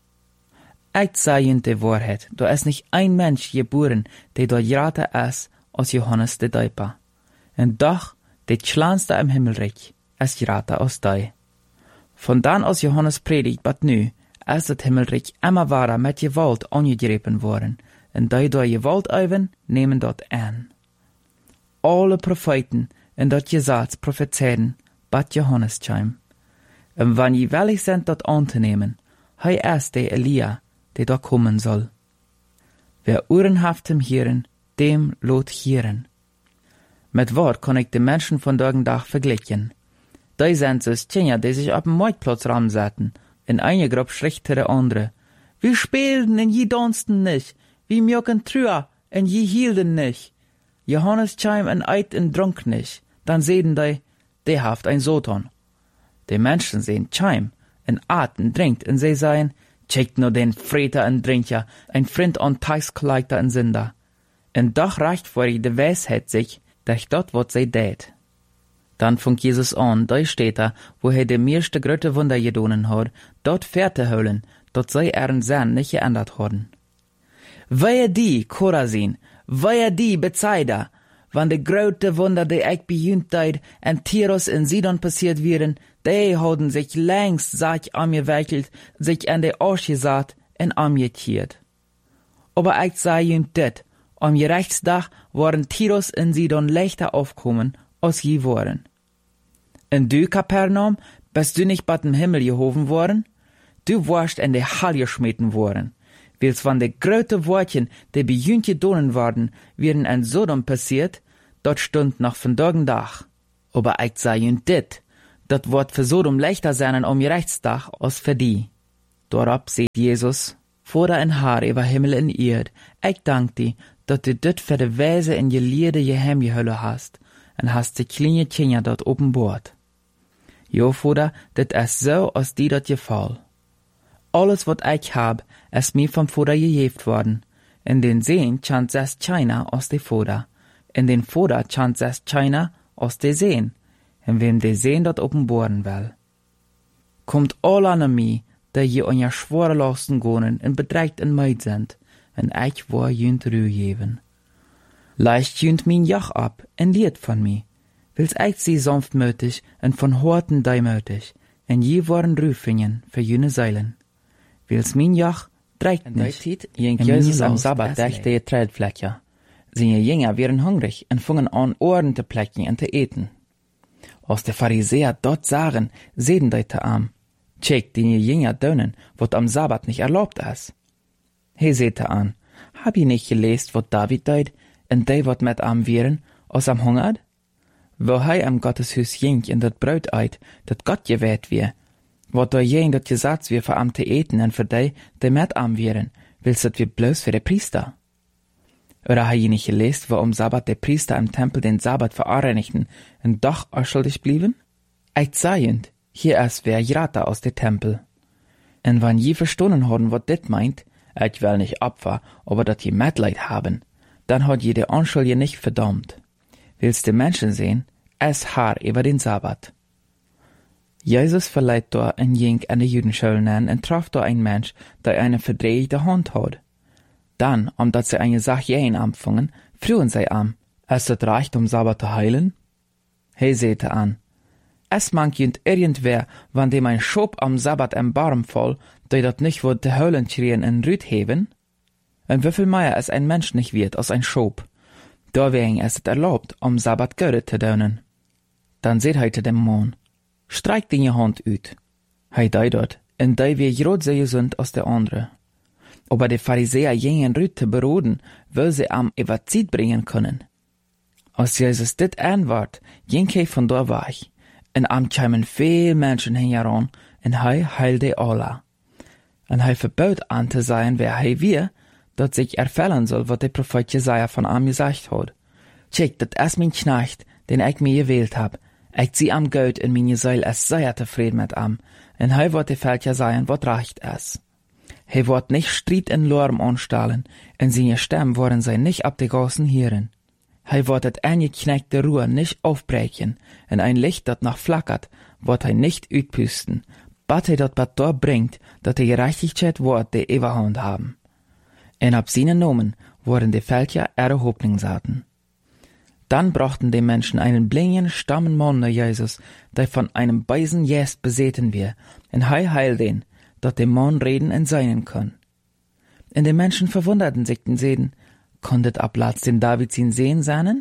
Ich sag jünd die Wahrheit, da ist nicht ein Mensch geboren, der dort grater ist, als Johannes der Däuper. Und doch, der kleinste im Himmelreich, ist grater als die. Von dann aus Johannes predigt, bat nu, ist das Himmelreich immer wahrer mit Gewalt angegriffen worden, und die durch Gewalt üben, nehmen dort an. Alle Propheten in dat Gesetz prophezeien, bat Johannes chim. Und wann je willig sind, dat anzunehmen, hei ist der Elia, der da kommen soll. Wer Ohren haft zum Hören, dem lot hören. Mit Wort kann ich die Menschen von Dach vergleichen. Die sind so Kinder, die sich auf dem Marktplatz ramsetzen, in eine Gruppe schlechtere andere. Wir spielten und je dansten nicht, wir mjöken Trüa und je hielten nicht. Johannes chim en eit en dronk nicht, dann sehen die haft ein Soton. Die Menschen sehen chim, en at en trinkt, und sie sagen, checkt nur den Freter en Drinker, ein Freund an Tagskleiter en Sünder. Und doch reicht vor ihr die Weisheit sich, dass dort wat sie tät. Dann fängt Jesus an, da steht wo die meiste gröte Wunder gedonen hat, dort Fährte holen, dort sei ihren Sinn nicht geändert worden. Wehe die, Chorazin, wehe die Bethsaida, wann de grote Wunder, die ich behündteit en Tyrus in Sidon passiert wären, die haben sich längst Sach angewickelt, sich an de Arsch gesagt en angekiert. Aber ich sag jünd dit, am Gerechtstag waren Tyrus in Sidon leichter aufkommen, als je waren. Und du, Kapernaum, bist du nicht bat dem Himmel gehoben worden? Du warst in de Hall geschmeten worden. Wils van de grote Wortchen, die bei jünt gedonen worden, werden in Sodom passiert, dort stund noch von Dag. Aber ich sag jünt dit, dat wird für Sodom leichter sein um Gerechtstag als für die. Dorab seht Jesus, Vater in Haar über Himmel en Erd, ich dank dir, dat du dit für de Weise in je Lierde je Hemgehülle hast, en hast die kleine Kinder dort openbaart. Jo, Vater, dit is so, als die dat gefall. Alles, wat ich hab, ist mir vom Vater gegeben worden. In den Seen chant es China aus de Vater. In den Vater chant es China aus de Seen. In wem de Seen dort openbaren will. Kommt alle an mich, die je an je schwere Lasten gonen en bedreigt en meid sind, en ich war jünt Ruhe geben. Leicht jünt min Jach ab, en lied von mi. Wils ich sie sanftmütig en von Horten deimütig, en je waren Rüfingen für jüne Seilen. Wils min Jach dreigt nicht. Jink Jesus am Sabbat dächte je Trädfläche. Seine Jünger wären hungrig en fungen an Ohren te plecken en te eten. Als de Pharisäer dort sagen, seden deite am. Check die Jünger dönen, wat am Sabbat nicht erlaubt is. He sehte an, hab je nicht gelest, wat David deut, en de wat met am wären, als am hungert? Wo hei am Gotteshus jink in dat Brot eit, dat Gott gewählt wie, wat da jen dat Gesetz wie für am te eten en für de met am wären, willst dat wir bloß für de Priester? Oder hei je nicht gelest, wo am Sabbat de Priester im Tempel den Sabbat verareinigten en doch schuldig blieben? Ich seiend, hier ist wer Jrata aus de Tempel. En wann je verstonnen hodden, wat dit meint, ich will nicht Opfer, aber dat je Mitleid haben, dann hat je de Unschuldige nicht verdammt. Willst de Menschen sehen, es haar über den Sabbat. Jesus verleiht da ein Jink an de Jüdenschule an en traf da ein Mensch, der eine verdrehte Hand hat. Dann, omdat sie eine Sache jähen anfangen, frühen sie am, es het reicht Sabbat zu heilen? He sehte an, es mank jünt irgendwer, wann dem ein Schob am Sabbat im Barm voll, der dat nicht wird de Heulen schrien en Rüd heben? En wieviel meier es ein Mensch nicht wird aus ein Schob? Da wegen es erlaubt, Sabbat Göre zu dönen. Dann seht heute dem Mann, streik den je Hand ut. Hei dei dort, en dei wie grot sehr gesund aus der andere. Aber die Pharisäer jenen Rüd zu beroden, will sie am Evazid bringen können. Als Jesus dit antwort, jink he von da weich, en am kämen viel Menschen hingeran, en hei heilde alle. En hei verbot an zu sein, wer hei wir, dat sich erfällen soll, wat der Prophet Jesaja von am gesagt hat. Check, dat es mein Knecht, den ich mir gewählt hab. Ich zieh am Geld in meine Seil, es sei ja zufrieden mit am. En hei wat de Fältja sein, wat reicht es. Hei wat nicht Stried in Lorm anstahlen, en seine Stimmen worden sei nicht ab de Gassen hören. Hei wat et eingekneckte Ruhe nicht aufbrechen, en ein Licht, dat noch flackert, wat hei nicht utpüsten, bat hei dat dort bringt, dat de Gerechtigkeit wort de Eberhand haben. En ab seinen Nomen wurden die Völker ihre Hoffnung saten. Dann brachten die Menschen einen blinden, stammen Mann nach Jesus, der von einem beisen Jäst beseten wir, en hei heil den, dat dem Mann reden en seinen kann. En die Menschen verwunderten sich den Seden, konntet ablatz den David sin sehen seinen?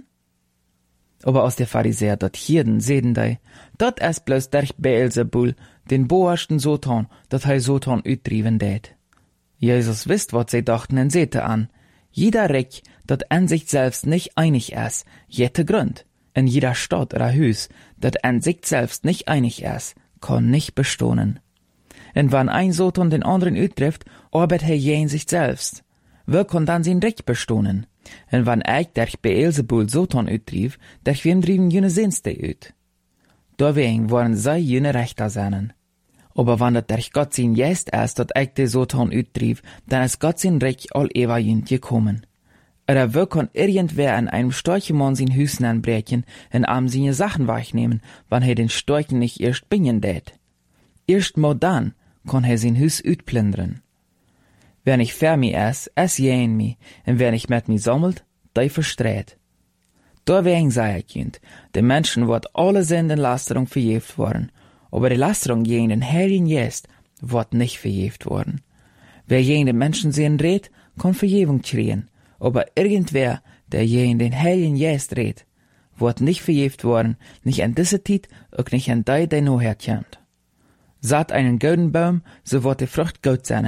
Aber aus der Pharisäer dat Hirden seden dei, dat es bloß der Beelzebul, den boersten Sotan, dat hei Sotan utdriven dät. Jesus wisst, wat sie dachten, en sehte an. Jeder Reck, dat an sich selbst nicht einig ist, jette Grund. In jeder Stadt oder Hüs, dat an sich selbst nicht einig ist, kann nicht bestohnen. En wann ein Soton den anderen uttrifft, arbeit er je in sich selbst. Wer kann dann sein Reck bestohnen? En wann ich der Beelzebul Soton uttrief, der wem drieben jene Sehnste ut. Deswegen waren sei jene Rechter seinen. Aber wann dat der Gott sin jest ist, dat ich de Soton uttrief, dann ist Gott sin Reck all eva jünt gekommen. Oder wer kann irgendwer an einem Storchemann sin Hüsen anbrechen, en am seine Sachen wegnehmen, wann er den Storchen nicht erst bingen dät. Erst mal dann kann er sin Hüs utplündern. Wer nicht für mi es jähen mi, en wer nicht mit mi sammelt, der verstreht. Deswegen sei ich jünt, den Menschen wird alle Sündenlasterung verjeft worden, aber die Lasterung gegen den Heiligen Geist wird nicht verjeft worden. Wer gegen den Menschen sehen redet, kann Verjebung kriegen, aber irgendwer, der gegen den Heiligen Geist redet, wird nicht verjeft worden, nicht an diese Zeit, auch nicht an die, der noch herkommt. Saat einen gouden Baum, so wird die Frucht gut sein.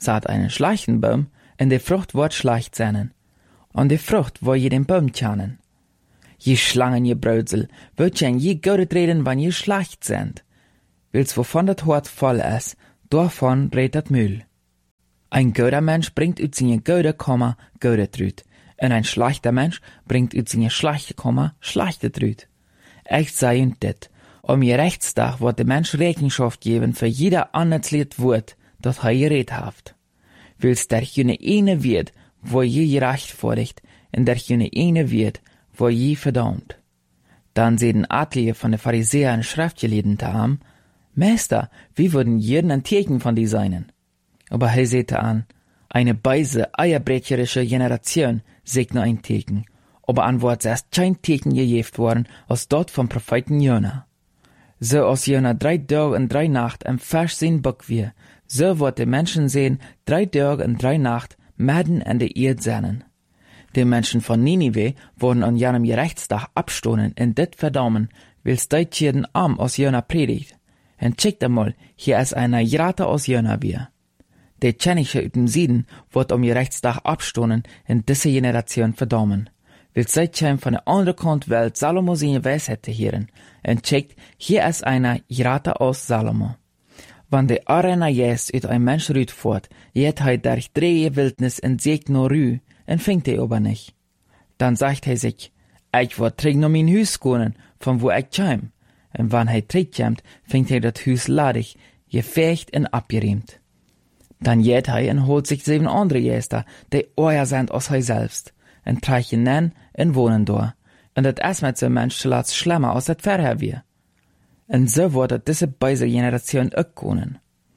saat einen schlechten Baum, en de Frucht wordt schlecht zijn. Und de Frucht wo je den Baum tjanen. Je Schlangen, je Brödsel, wird je je goudet reden, wann je schlecht sind. Wils wovon dat Hort voll is, davon redt dat Müll. Ein guter Mensch bringt uit zijn gute Komma gute Trüt. En ein schlechter Mensch bringt uit zijn schlechte Komma schlechte Trüt. Echt sei und dit. Je Rechtsdag wordt de Mensch Rechenschaft geben für jeder annetzlied Wort, dat hij geredet haft. Wils der jene ene wird, wo je gerechtvaardigt, en der jene ene wird, wo je verdammt. Dann sehen etliche von den Pharisäern Schriftgelehrten haben, Meister, wie würden jeden ein Teken von die seinen? Aber er sagte an, eine beise, eierbrecherische Generation sagt nur ein Teken, aber an wird erst kein Teken gegeben worden, als dort vom Propheten Jona. So aus Jona 3 Tage und 3 Nacht im Vers sein Bock wir, so wird die Menschen sehen 3 Tage und 3 Nacht mitten in der Erde sein. Die Menschen von Ninive wurden an jenem Gerechtstag abstoßen und dit verdammen, wils deit jeden Arm aus Jona predigt. En checkt einmal, hier ist einer Jrata aus Jona wir. Der Tschenische uit dem Süden wird Gerechtstag abstoßen in diese Generation verdammen. Wils seitdem von der anderen Kant Welt Salomo seine Weisheit hören. En checkt, hier ist einer Jrata aus Salomo. Wann der Arena jest uit ein Mensch rüt fort, jet hij durch 3 Wildnis en sägt no rü, en fängt er aber nicht. Dann sagt er sich, ich word träg no mein Hüs konen, von wo ich käm. En wann hij terugkomt, fängt er dat Hüs ladig, gefecht en abgeriemt. Dann jet hij en holt sich 7 andere Jäster, die euer sind aus hij selbst, en treichen nen en wohnen door. En dat is met zo'n Mensch laat schlimmer aus dat Verher wir. En so wordt diese beise Generation ook konen.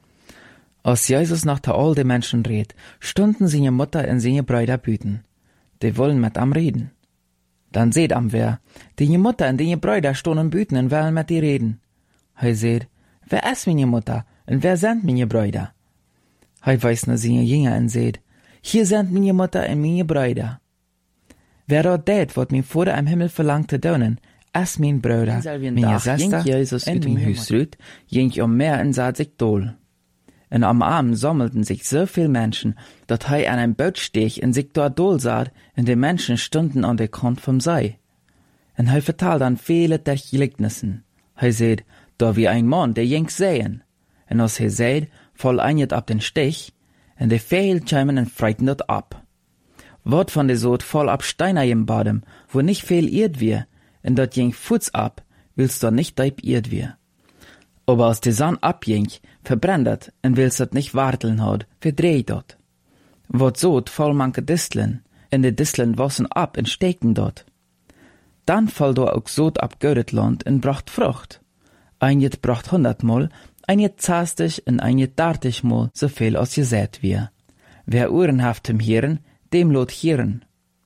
Als Jesus nach der all de Menschen redt, stunden seine Mutter en seine Brüder büten. Die wollen mit am reden. Dann seht am wer, die Mutter en die Brüder stunden büten en wollen mit die reden. Hij seht, wer ist meine Mutter en wer sind meine Brüder? Hij weist na seine Jünger en seht, hier sind meine Mutter en meine Brüder. Wer dort det, wat mein Vater im Himmel verlangt te doen, as mijn Brüder, meine Schwester, Jesus uit dem Huis rüt, ging mehr en saat sich dol. En am Abend sammelten sich so viel Menschen, dat hij an einem Boot steg en sich dort dol saat, en die Menschen stunden an der Kant vom See. En hij vertalt dann viele der Gleichnissen. Hij seht, da wie ein Mann, der ging sehen. En als hij seht, fall einjet ab den Stich, en de Vögel kämen en freiten dort ab. Wort von der Sod voll ab Steiner im Badem, wo nicht viel irrt wir, en dort ging Fuß ab, willst du nicht deib irrt wir. Aber als die Sonne abging, verbrennt en willst dort nicht warteln hat, verdreht dort. Wort Sod voll manke Disteln, en de Disteln wassen ab en steken dort. Dann fall do auch Sod ab Gödet Land en bracht Frucht. Einjet bracht 100-mal, einjet 60 en einjet 30-mal, so viel als gesät wir. Wer Ohren haft im Hirn, dem lot Hirn.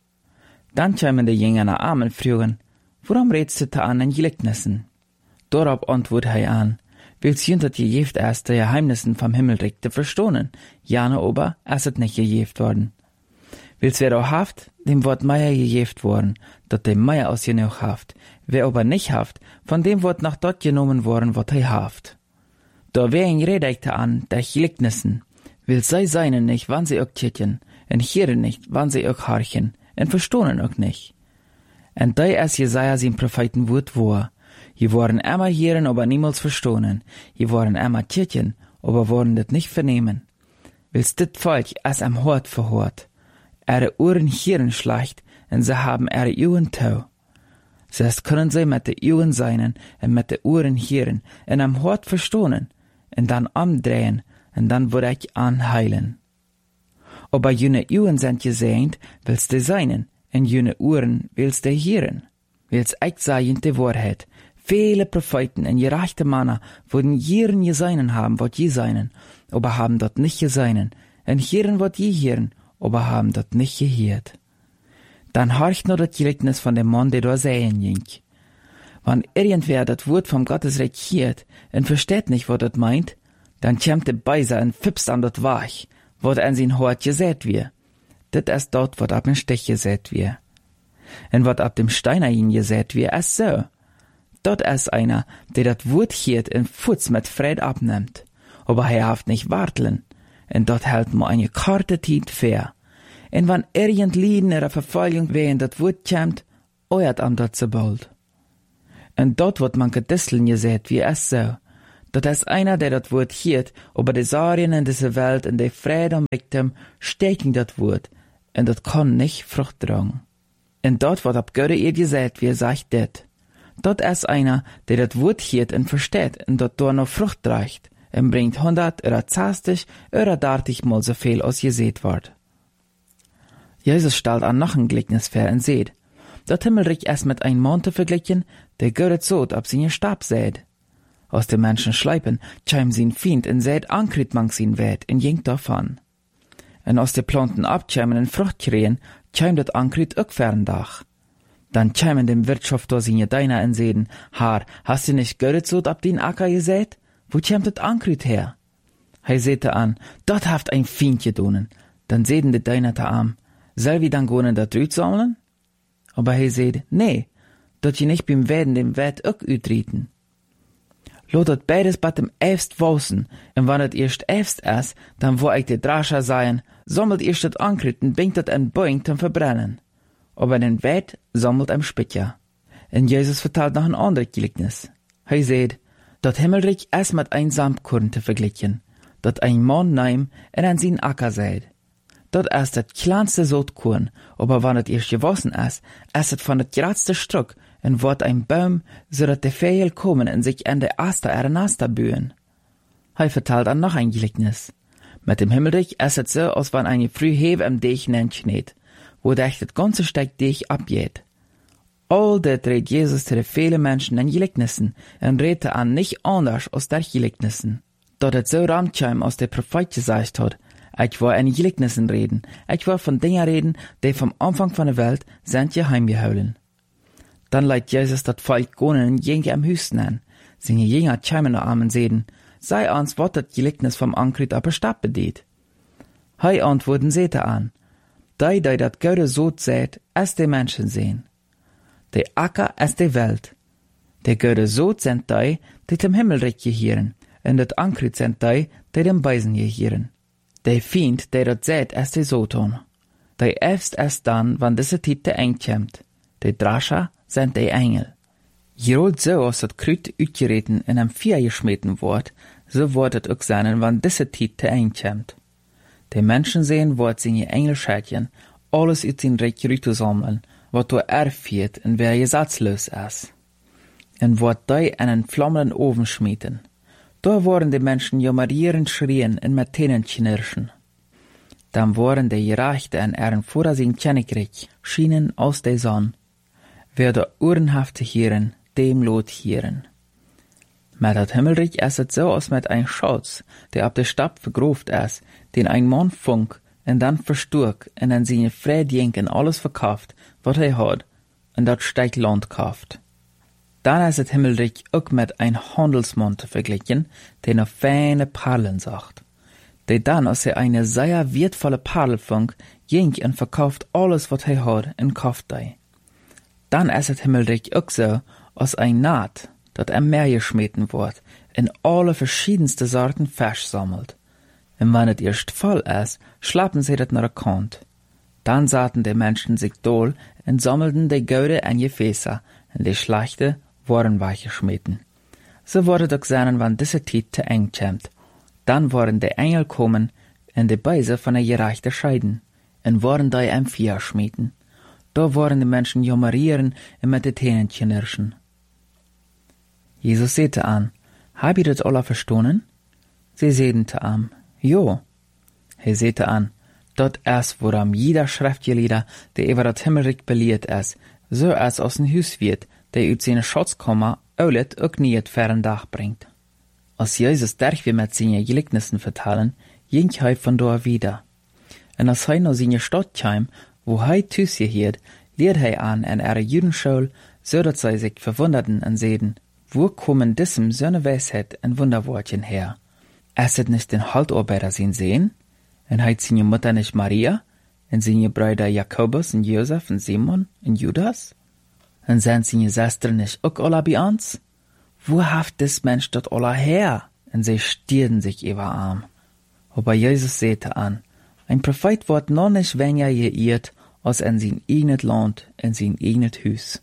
Dann kämen die Jünger nach Armen fragen, warum redst du da an den Gleichnissen? Darauf antwortet er an, willst jüntert gejeft erst die Geheimnissen vom Himmelreich zu verstohnen, jane aber es ist nicht gejeft worden. Willst wer auch haft, dem wird Meier gejeft worden, dat dem Meier aus genug haft, wer aber nicht haft, von dem wird nach dort genommen worden, wat er haft. Da wer ihn redete an, der Gleichnissen, will sei seinen nicht, wann sie auch titjen, en hieren nicht, wann sie auch harchen, en verstohnen auch nicht. En da es Jesaja sein Prophetenwort war, je waren immer hieren, aber niemals verstohnen, je waren immer titjen, aber worden das nicht vernehmen. Willst dit Volk es am Hort verhort, ihre Ohren hieren schlecht, en sie haben ihre Augen tau. Selbst können sie mit de Augen seinen, en mit de Ohren hieren, en am Hort verstohnen, en dann umdrehen, en dann würde ich anheilen. Aber jene Augen sind gesehnt, willst du seinen, en jene Ohren willst du hören. Willst ich sagen die Wahrheit. Viele Propheten en gerechte Männer wurden Jieren geseinen haben, wat je seinen, aber haben dort nicht geseinen, en Hieren wat je hören, aber haben dort nicht gehört. Dann horcht nur das Gleichnis von dem Mann, der da sehen ging. Wenn irgendwer das Wort vom Gottesreich hört und versteht nicht, was das meint, dann kommt der Beiser und fipst an das Wach, wo an sein Hort gesät wird. Das ist dort, was ab dem Stich gesät wird. Und was ab dem Steiner ihn gesät wird, ist so. Dort ist einer, der das Wort hört und Futz mit Fried abnimmt. Aber er haft nicht warteln. en dat hält mo eine karte Tijd fair. En wann irgend Lieden oder Verfolgung wehen dat Wort kämt, euert am dat so bald. En dort wird man gedisseln gesät, wie es so. Dat es einer, der dat Wort hiert, über die Sarien in diese Welt, in die Friede umweckt hem, stecken dat Wort, en dat kann nicht Frucht tragen. En dort wird ab Göre ihr gesät, wie sagt det. Dort es einer, der dat Wort hiert en versteht, en dat dort noch Frucht reicht, en bringt 100 oder 60 oder 30 mal so viel, als gesät wird. Jesus stellt an noch ein Gleichnis vor en seht. Dat Himmelreich es mit ein Mann zu vergleichen, der Göre zot ab seine Stab sät. Aus dem Menschen schleipen, chim sin Fiend en sät ankrit mang sin Wert en jenkt davon. En aus de Planten abcheimen en Frucht kreen, chim dat ankrit ook ferndach. Dann chimen dem Wirtschaft da seine Deiner en seden, Haar, hast du nicht Göre zot ab den Acker gesät? Wo chimt dat ankrit her? Hei sehte an, dort haft ein Fiend gedonen. Dann seden de Deiner ta am, soll wie dann gonen dat Rüt sammeln? Aber hei seht, nee, dort je nicht beim Werden dem Wert ook utrieten. Lotet beides bat dem Äfst wossen, en wann het erst Äfst es, dann wo ich de Drascher seien, sammelt erst dat Ankritten, bingt dat en Boing zum Verbrennen. Aber den Wert sammelt em Spitja. En Jesus vertelt noch ein anderes Gleichnis. Hei seht, dat Himmelreich es mit ein Samtkorn zu vergleichen, dat ein Mann neim en an sin Acker seid. Dat es dat kleinste Sotkorn, aber wann het erst gewassen es het von het gradste Struck, en wordt ein Baum, so dat de Vögel kommen en sich an de Aster er Nasta bühen. Hei vertelt an noch ein Gleichnis. Mit dem Himmelreich es het so, als wann eine früh Hewe am Deich nenschneet, wo dech het ganze Steck Deich abgeht. All dat redt Jesus zu de viele Menschen in Gleichnissen, en redte an nicht anders als der Gleichnissen. Dat het so ramtscheim aus der Prophet gesagt hat, ich war in Gleichnissen reden, ich war von Dingen reden, die vom Anfang von der Welt sind geheim gehouden. Dann leidt Jesus dat Volk gonen jenke am Hüsten an, seine Jünger cheimen nach Armen seden, sei ans wat dat Gleichnis vom Ankrit aber Stab bedeht. Hei antworten sehte an, dei dat Göre so sät, es de Menschen sehen. De Acker es de Welt. De Göre so sind dei, die dem Himmelreich gehieren, en dat Ankrit sind dei, die dem Beisen gehieren. De Fiend, der dat sät, es de Soton. De äfst es dann, wann diese Tijd te eng kämt. De Drascher sind de Engel. Jerold so aus dat Krüt utgereten in am Vier geschmeten wort, so wordt het ook zijn, wann diese Tijd te eng kämt. De Menschen sehen, wordt seine Engelschädchen, alles uit zijn Reich Rüte sammeln, wat door erfiert en wer gesatzlos is. En wordt die in een vlammenden Oven schmieden. Da worden die Menschen jammerierend schrien en met tenen knirschen. Dan worden de Gerechte en ihren Vorder zijn Königreich schienen aus der Sonne. Wer de Ohrenhafte hieren, dem lot hieren. Met dat Himmelreich is het so als met ein Schatz, der ab der Stab vergroft is, den ein Mann funk en dan versturk en an seine Friedjenken alles verkauft, wat hij had, en dat steigt Land kauft. Dan is het Himmelreich ook met ein Handelsmann te vergleichen, der noch feine Perlen sagt. Der dann, als er eine sehr wertvolle Perle funk, jenk en verkauft alles wat hij had en kauft die. Dan is het Himmelreich ook so, als ein Naht, dat am Meer geschmeten wordt, en alle verschiedenste Sorten Fisch sammelt. En wann het erst voll is, schlappen sie dat naar de kant. Dan zaten de Menschen sich dol en sammelten de Goude en Gefäße, en de Schlechte worden weggeschmeten. So wurde doch sein, wann diese Tijd te eng kämt. Dan worden de Engel kommen en de Beise von der Gerechte scheiden, en worden die am Vier schmieden. Da worden de Menschen jammerieren en met de Tenen knirschen. Jesus sehte an, hab ihr das alle verstohnen? Sie sedente am, jo. He sehte an, dort erst, woran jeder Schriftgelehrter, der über das Himmelreich belehrt ist, so als aus dem Hus wird, der ut seine Schatzkammer oulet ook nie het fern Dach bringt. Als Jesus derch wir mit seinen Gleichnissen vertellen, ging hij von da wieder. En als hij nach seine Stadt kam, wo hij thuis gehiert, leert hij an ihre Judenschule, so dat zij sich verwunderten en zeiden, wo kommen diesem so eine Weisheit en Wunderwortchen her? Es het nicht den Haltarbeiter sin sehen? En heit seine Mutter nicht Maria? En seine Brüder Jakobus en Josef en Simon en Judas? En zijn seine Schwestern nicht ook alle bei uns? Wo haft des Mensch dort alle her? En sie stierden sich über Arm. Aber Jesus sagte an, ein Prophet wird noch nicht weniger geehrt, als in sein eigenes Land, in sein eigenes Haus.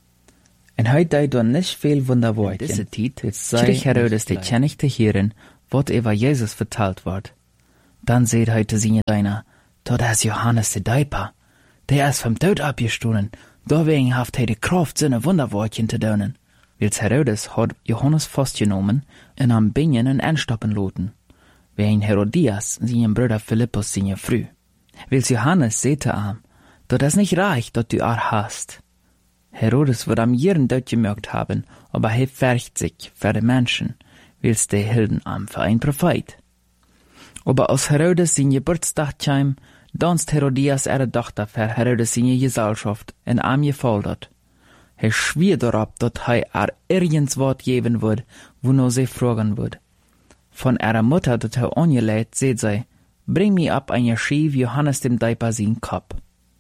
En hij deed dan niet veel wonderwerken. In deze tijd kreeg Herodes de kennis te horen, wat over Jezus verteld wordt. Dan zei hij te zijn dienaar, dat is Johannes de Döper. Der is vom dood opgestonden, deswegen heeft hij de kracht zijn wonderwerken te doen. Wils Herodes had Johannes vastgenomen en hem binnen en aanstoppen laten. Wegen Herodias, zijn broeder Philippus zijn vrouw. Wils Johannes zei te hem, dat is niet reich, dat du hast. Herodes wird am jeden dort gemerkt haben, aber er färcht sich für die Menschen, wils die hielten am für ein Prophet. Aber als Herodes sein Geburtstag kam, danst Herodias ihre Tochter für Herodes seine Gesellschaft in am gefordert. Er schwier darauf, dass er irgends Wort geben wird, wo nur sie fragen wird. Von ihrer Mutter, dat er angeleitet, seht sie, bring mir ab ein Schief Johannes dem Döper sein Kopf.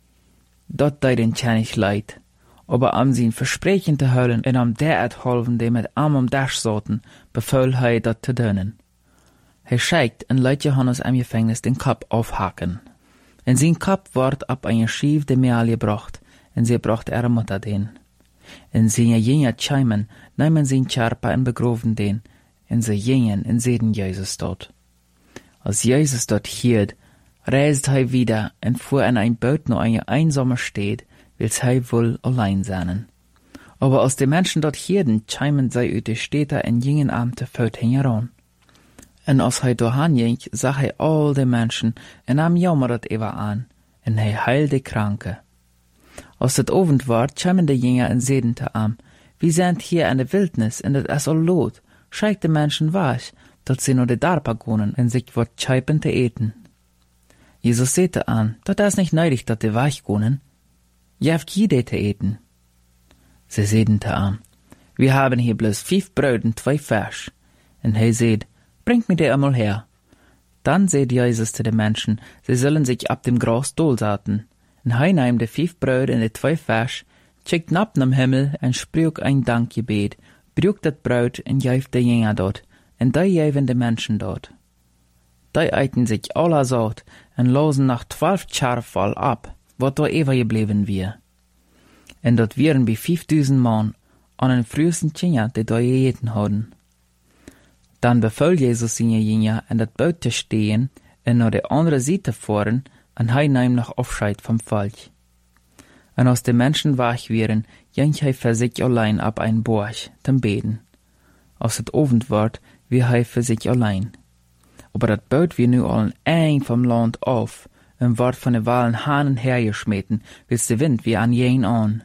Dort deut den König leid. Aber am sein Versprechen te houden en am derart helfen, die mit Arm am Dasch sollten, befahl hij dat te doen. Hij scheikt en leidt Johannes am Gefängnis den Kopf aufhaken. En sein Kopf wordt op een schief de Meal gebracht, en sie bracht ihre Mutter den. En seine Jünger chaimen, nehmen sein Charpa en begroven den, en sie gingen en sehen Jesus dort. Als Jesus dort hielt, reist hij wieder en fuhr in ein Boot nach einer einsamen Stadt, wils hij wohl allein sein. Aber als die Menschen dort hierden, chaimen sie uit de Städte en gingen am te voet heran. En als hij doorheen ging, zag hij al de Menschen en am jammeret ever aan, en hij heilt de Kranke. Als het Abend war, chaimen de Jünger en zeiden te am, wir sind hier in de Wildnis en het is al lot, scheikt de Menschen was, dat sie nur de Darpa gonen en sich wat chaipen te eten. Jesus sagte an, dat is nicht nötig, dat de wach gonen, je habt jede te eten. Sie zeiden te am, wir haben hier bloß 5 Brot en 2 Fisch. En hij seht, bringt mir die einmal her. Dann seht Jesus zu den Menschen, sie sollen sich ab dem Gras dolsaten. En hij nahm de 5 Brot en de 2 Fisch, schickt nab nam Himmel en spreek ein Dankgebet, brück dat Brot en geeft de Jünger dort, en die geven de Menschen dort. Die eiten sich aller Sort en losen nach 12 Scharf voll ab, wat da ever gebleven wir. En dort wären wie 5000 Mann an den frühesten Jünger, die da gegeten hadden. Dann befahl Jesus seine Jünger, in dat Boot te stehen en naar de andere Seite fahren, en hij nahm noch Abscheid vom Volk. En als de Menschen wach wären, ging hij für sich allein ab ein Borg, zum Beten. Als het Abend ward, wie hij für sich allein. Aber dat Boot wir nu allen eng vom Land auf, en ward von de Walen Hanen hergeschmeten, bis de Wind wie an jen an.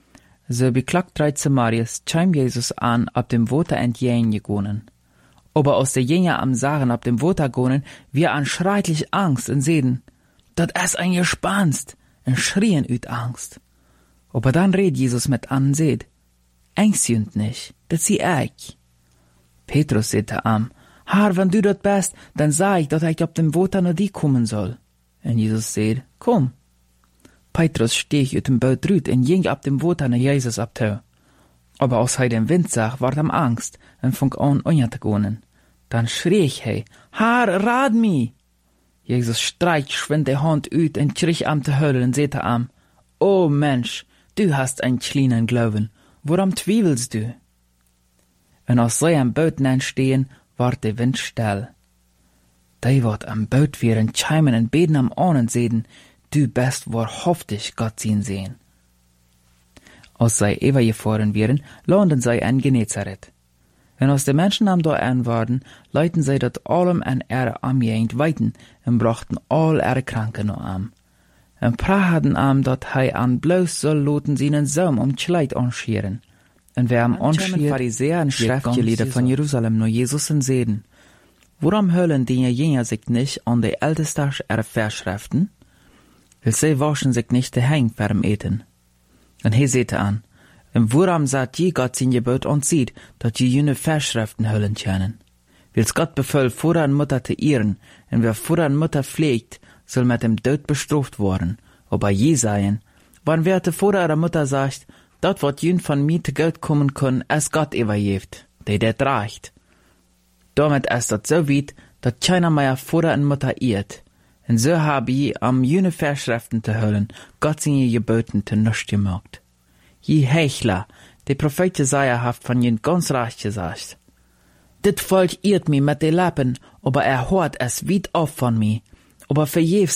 So beklagt 13 Marius, chim Jesus an, ab dem Water entjen gegonen. Aber aus der Jünger am Sachen ab dem Water gonen, wir an schrecklich Angst en sehen, dat es ein Gespanst, en schrien üt Angst. Aber dann red Jesus mit an seht, ängstjünd nicht, dat sie ich. Petrus sagte am, Herr, wenn du dort bist, dann sag ich, dat ich ab dem Water nach die kommen soll. En Jesus sagt, komm. Petrus stieg uit dem Boot rüt en ging ab dem Water nach Jesus ab toe. Aber als hij den Wind zag, ward hem Angst en fing an te gonen. Dann schrie hij, Herr, rad mi! Jesus streicht schwind de Hand uit en schrie am te huilen en zei am, O Mensch, du hast ein kleinen Glauben, woran zwievelst du? En als zij am Boot stehen, ward de Wind still. Die wat am Boot wären chaimen en beten am Ahnen sehen, du bist wahrhaftig Gott sehen. Als zij overgefahren wären, landen zij in Genezareth. En als de Menschen am da an waren, leiten zij dat allem an ihre Amjegend weiten en brachten all ihre Kranken noch am. En praten am, dat hij an bloos soll loten seinen Saum Kleid anscheren. En wer am anschiert, Pharisäer en Schriftgelehrte von Jerusalem nur Jesus en seden. Warum hören die Jünger sich nicht an die Ältesten ihrer Verschriften? Weil sie waschen sich nicht die Hände beim Eten. En hij zei an, en waarom sagt je Gott zijn Gebot und sieht, dat je jene Verschriften hüllen können? Wils Gott bevel Vater en Mutter te ehren, en wer Vater en Mutter pflegt, soll mit dem Tod bestraft worden. Aber je seien, wann wer de Vater oder Mutter sagt, dat wat jün von mir te Geld kommen kann, es Gott übergeeft, der reicht. Damit ist dat so weit, dat keiner meiner Vater und Mutter irrt. Und so habe ich am jene Verschriften zu hören, Gott seine Geboten zu nichts gemacht. Je Hechler, der Prophet Jesaja haft von jen ganz recht gesagt. Dit Volk irrt mi mit de Lappen, aber hört es weit auf von mi, aber verjefs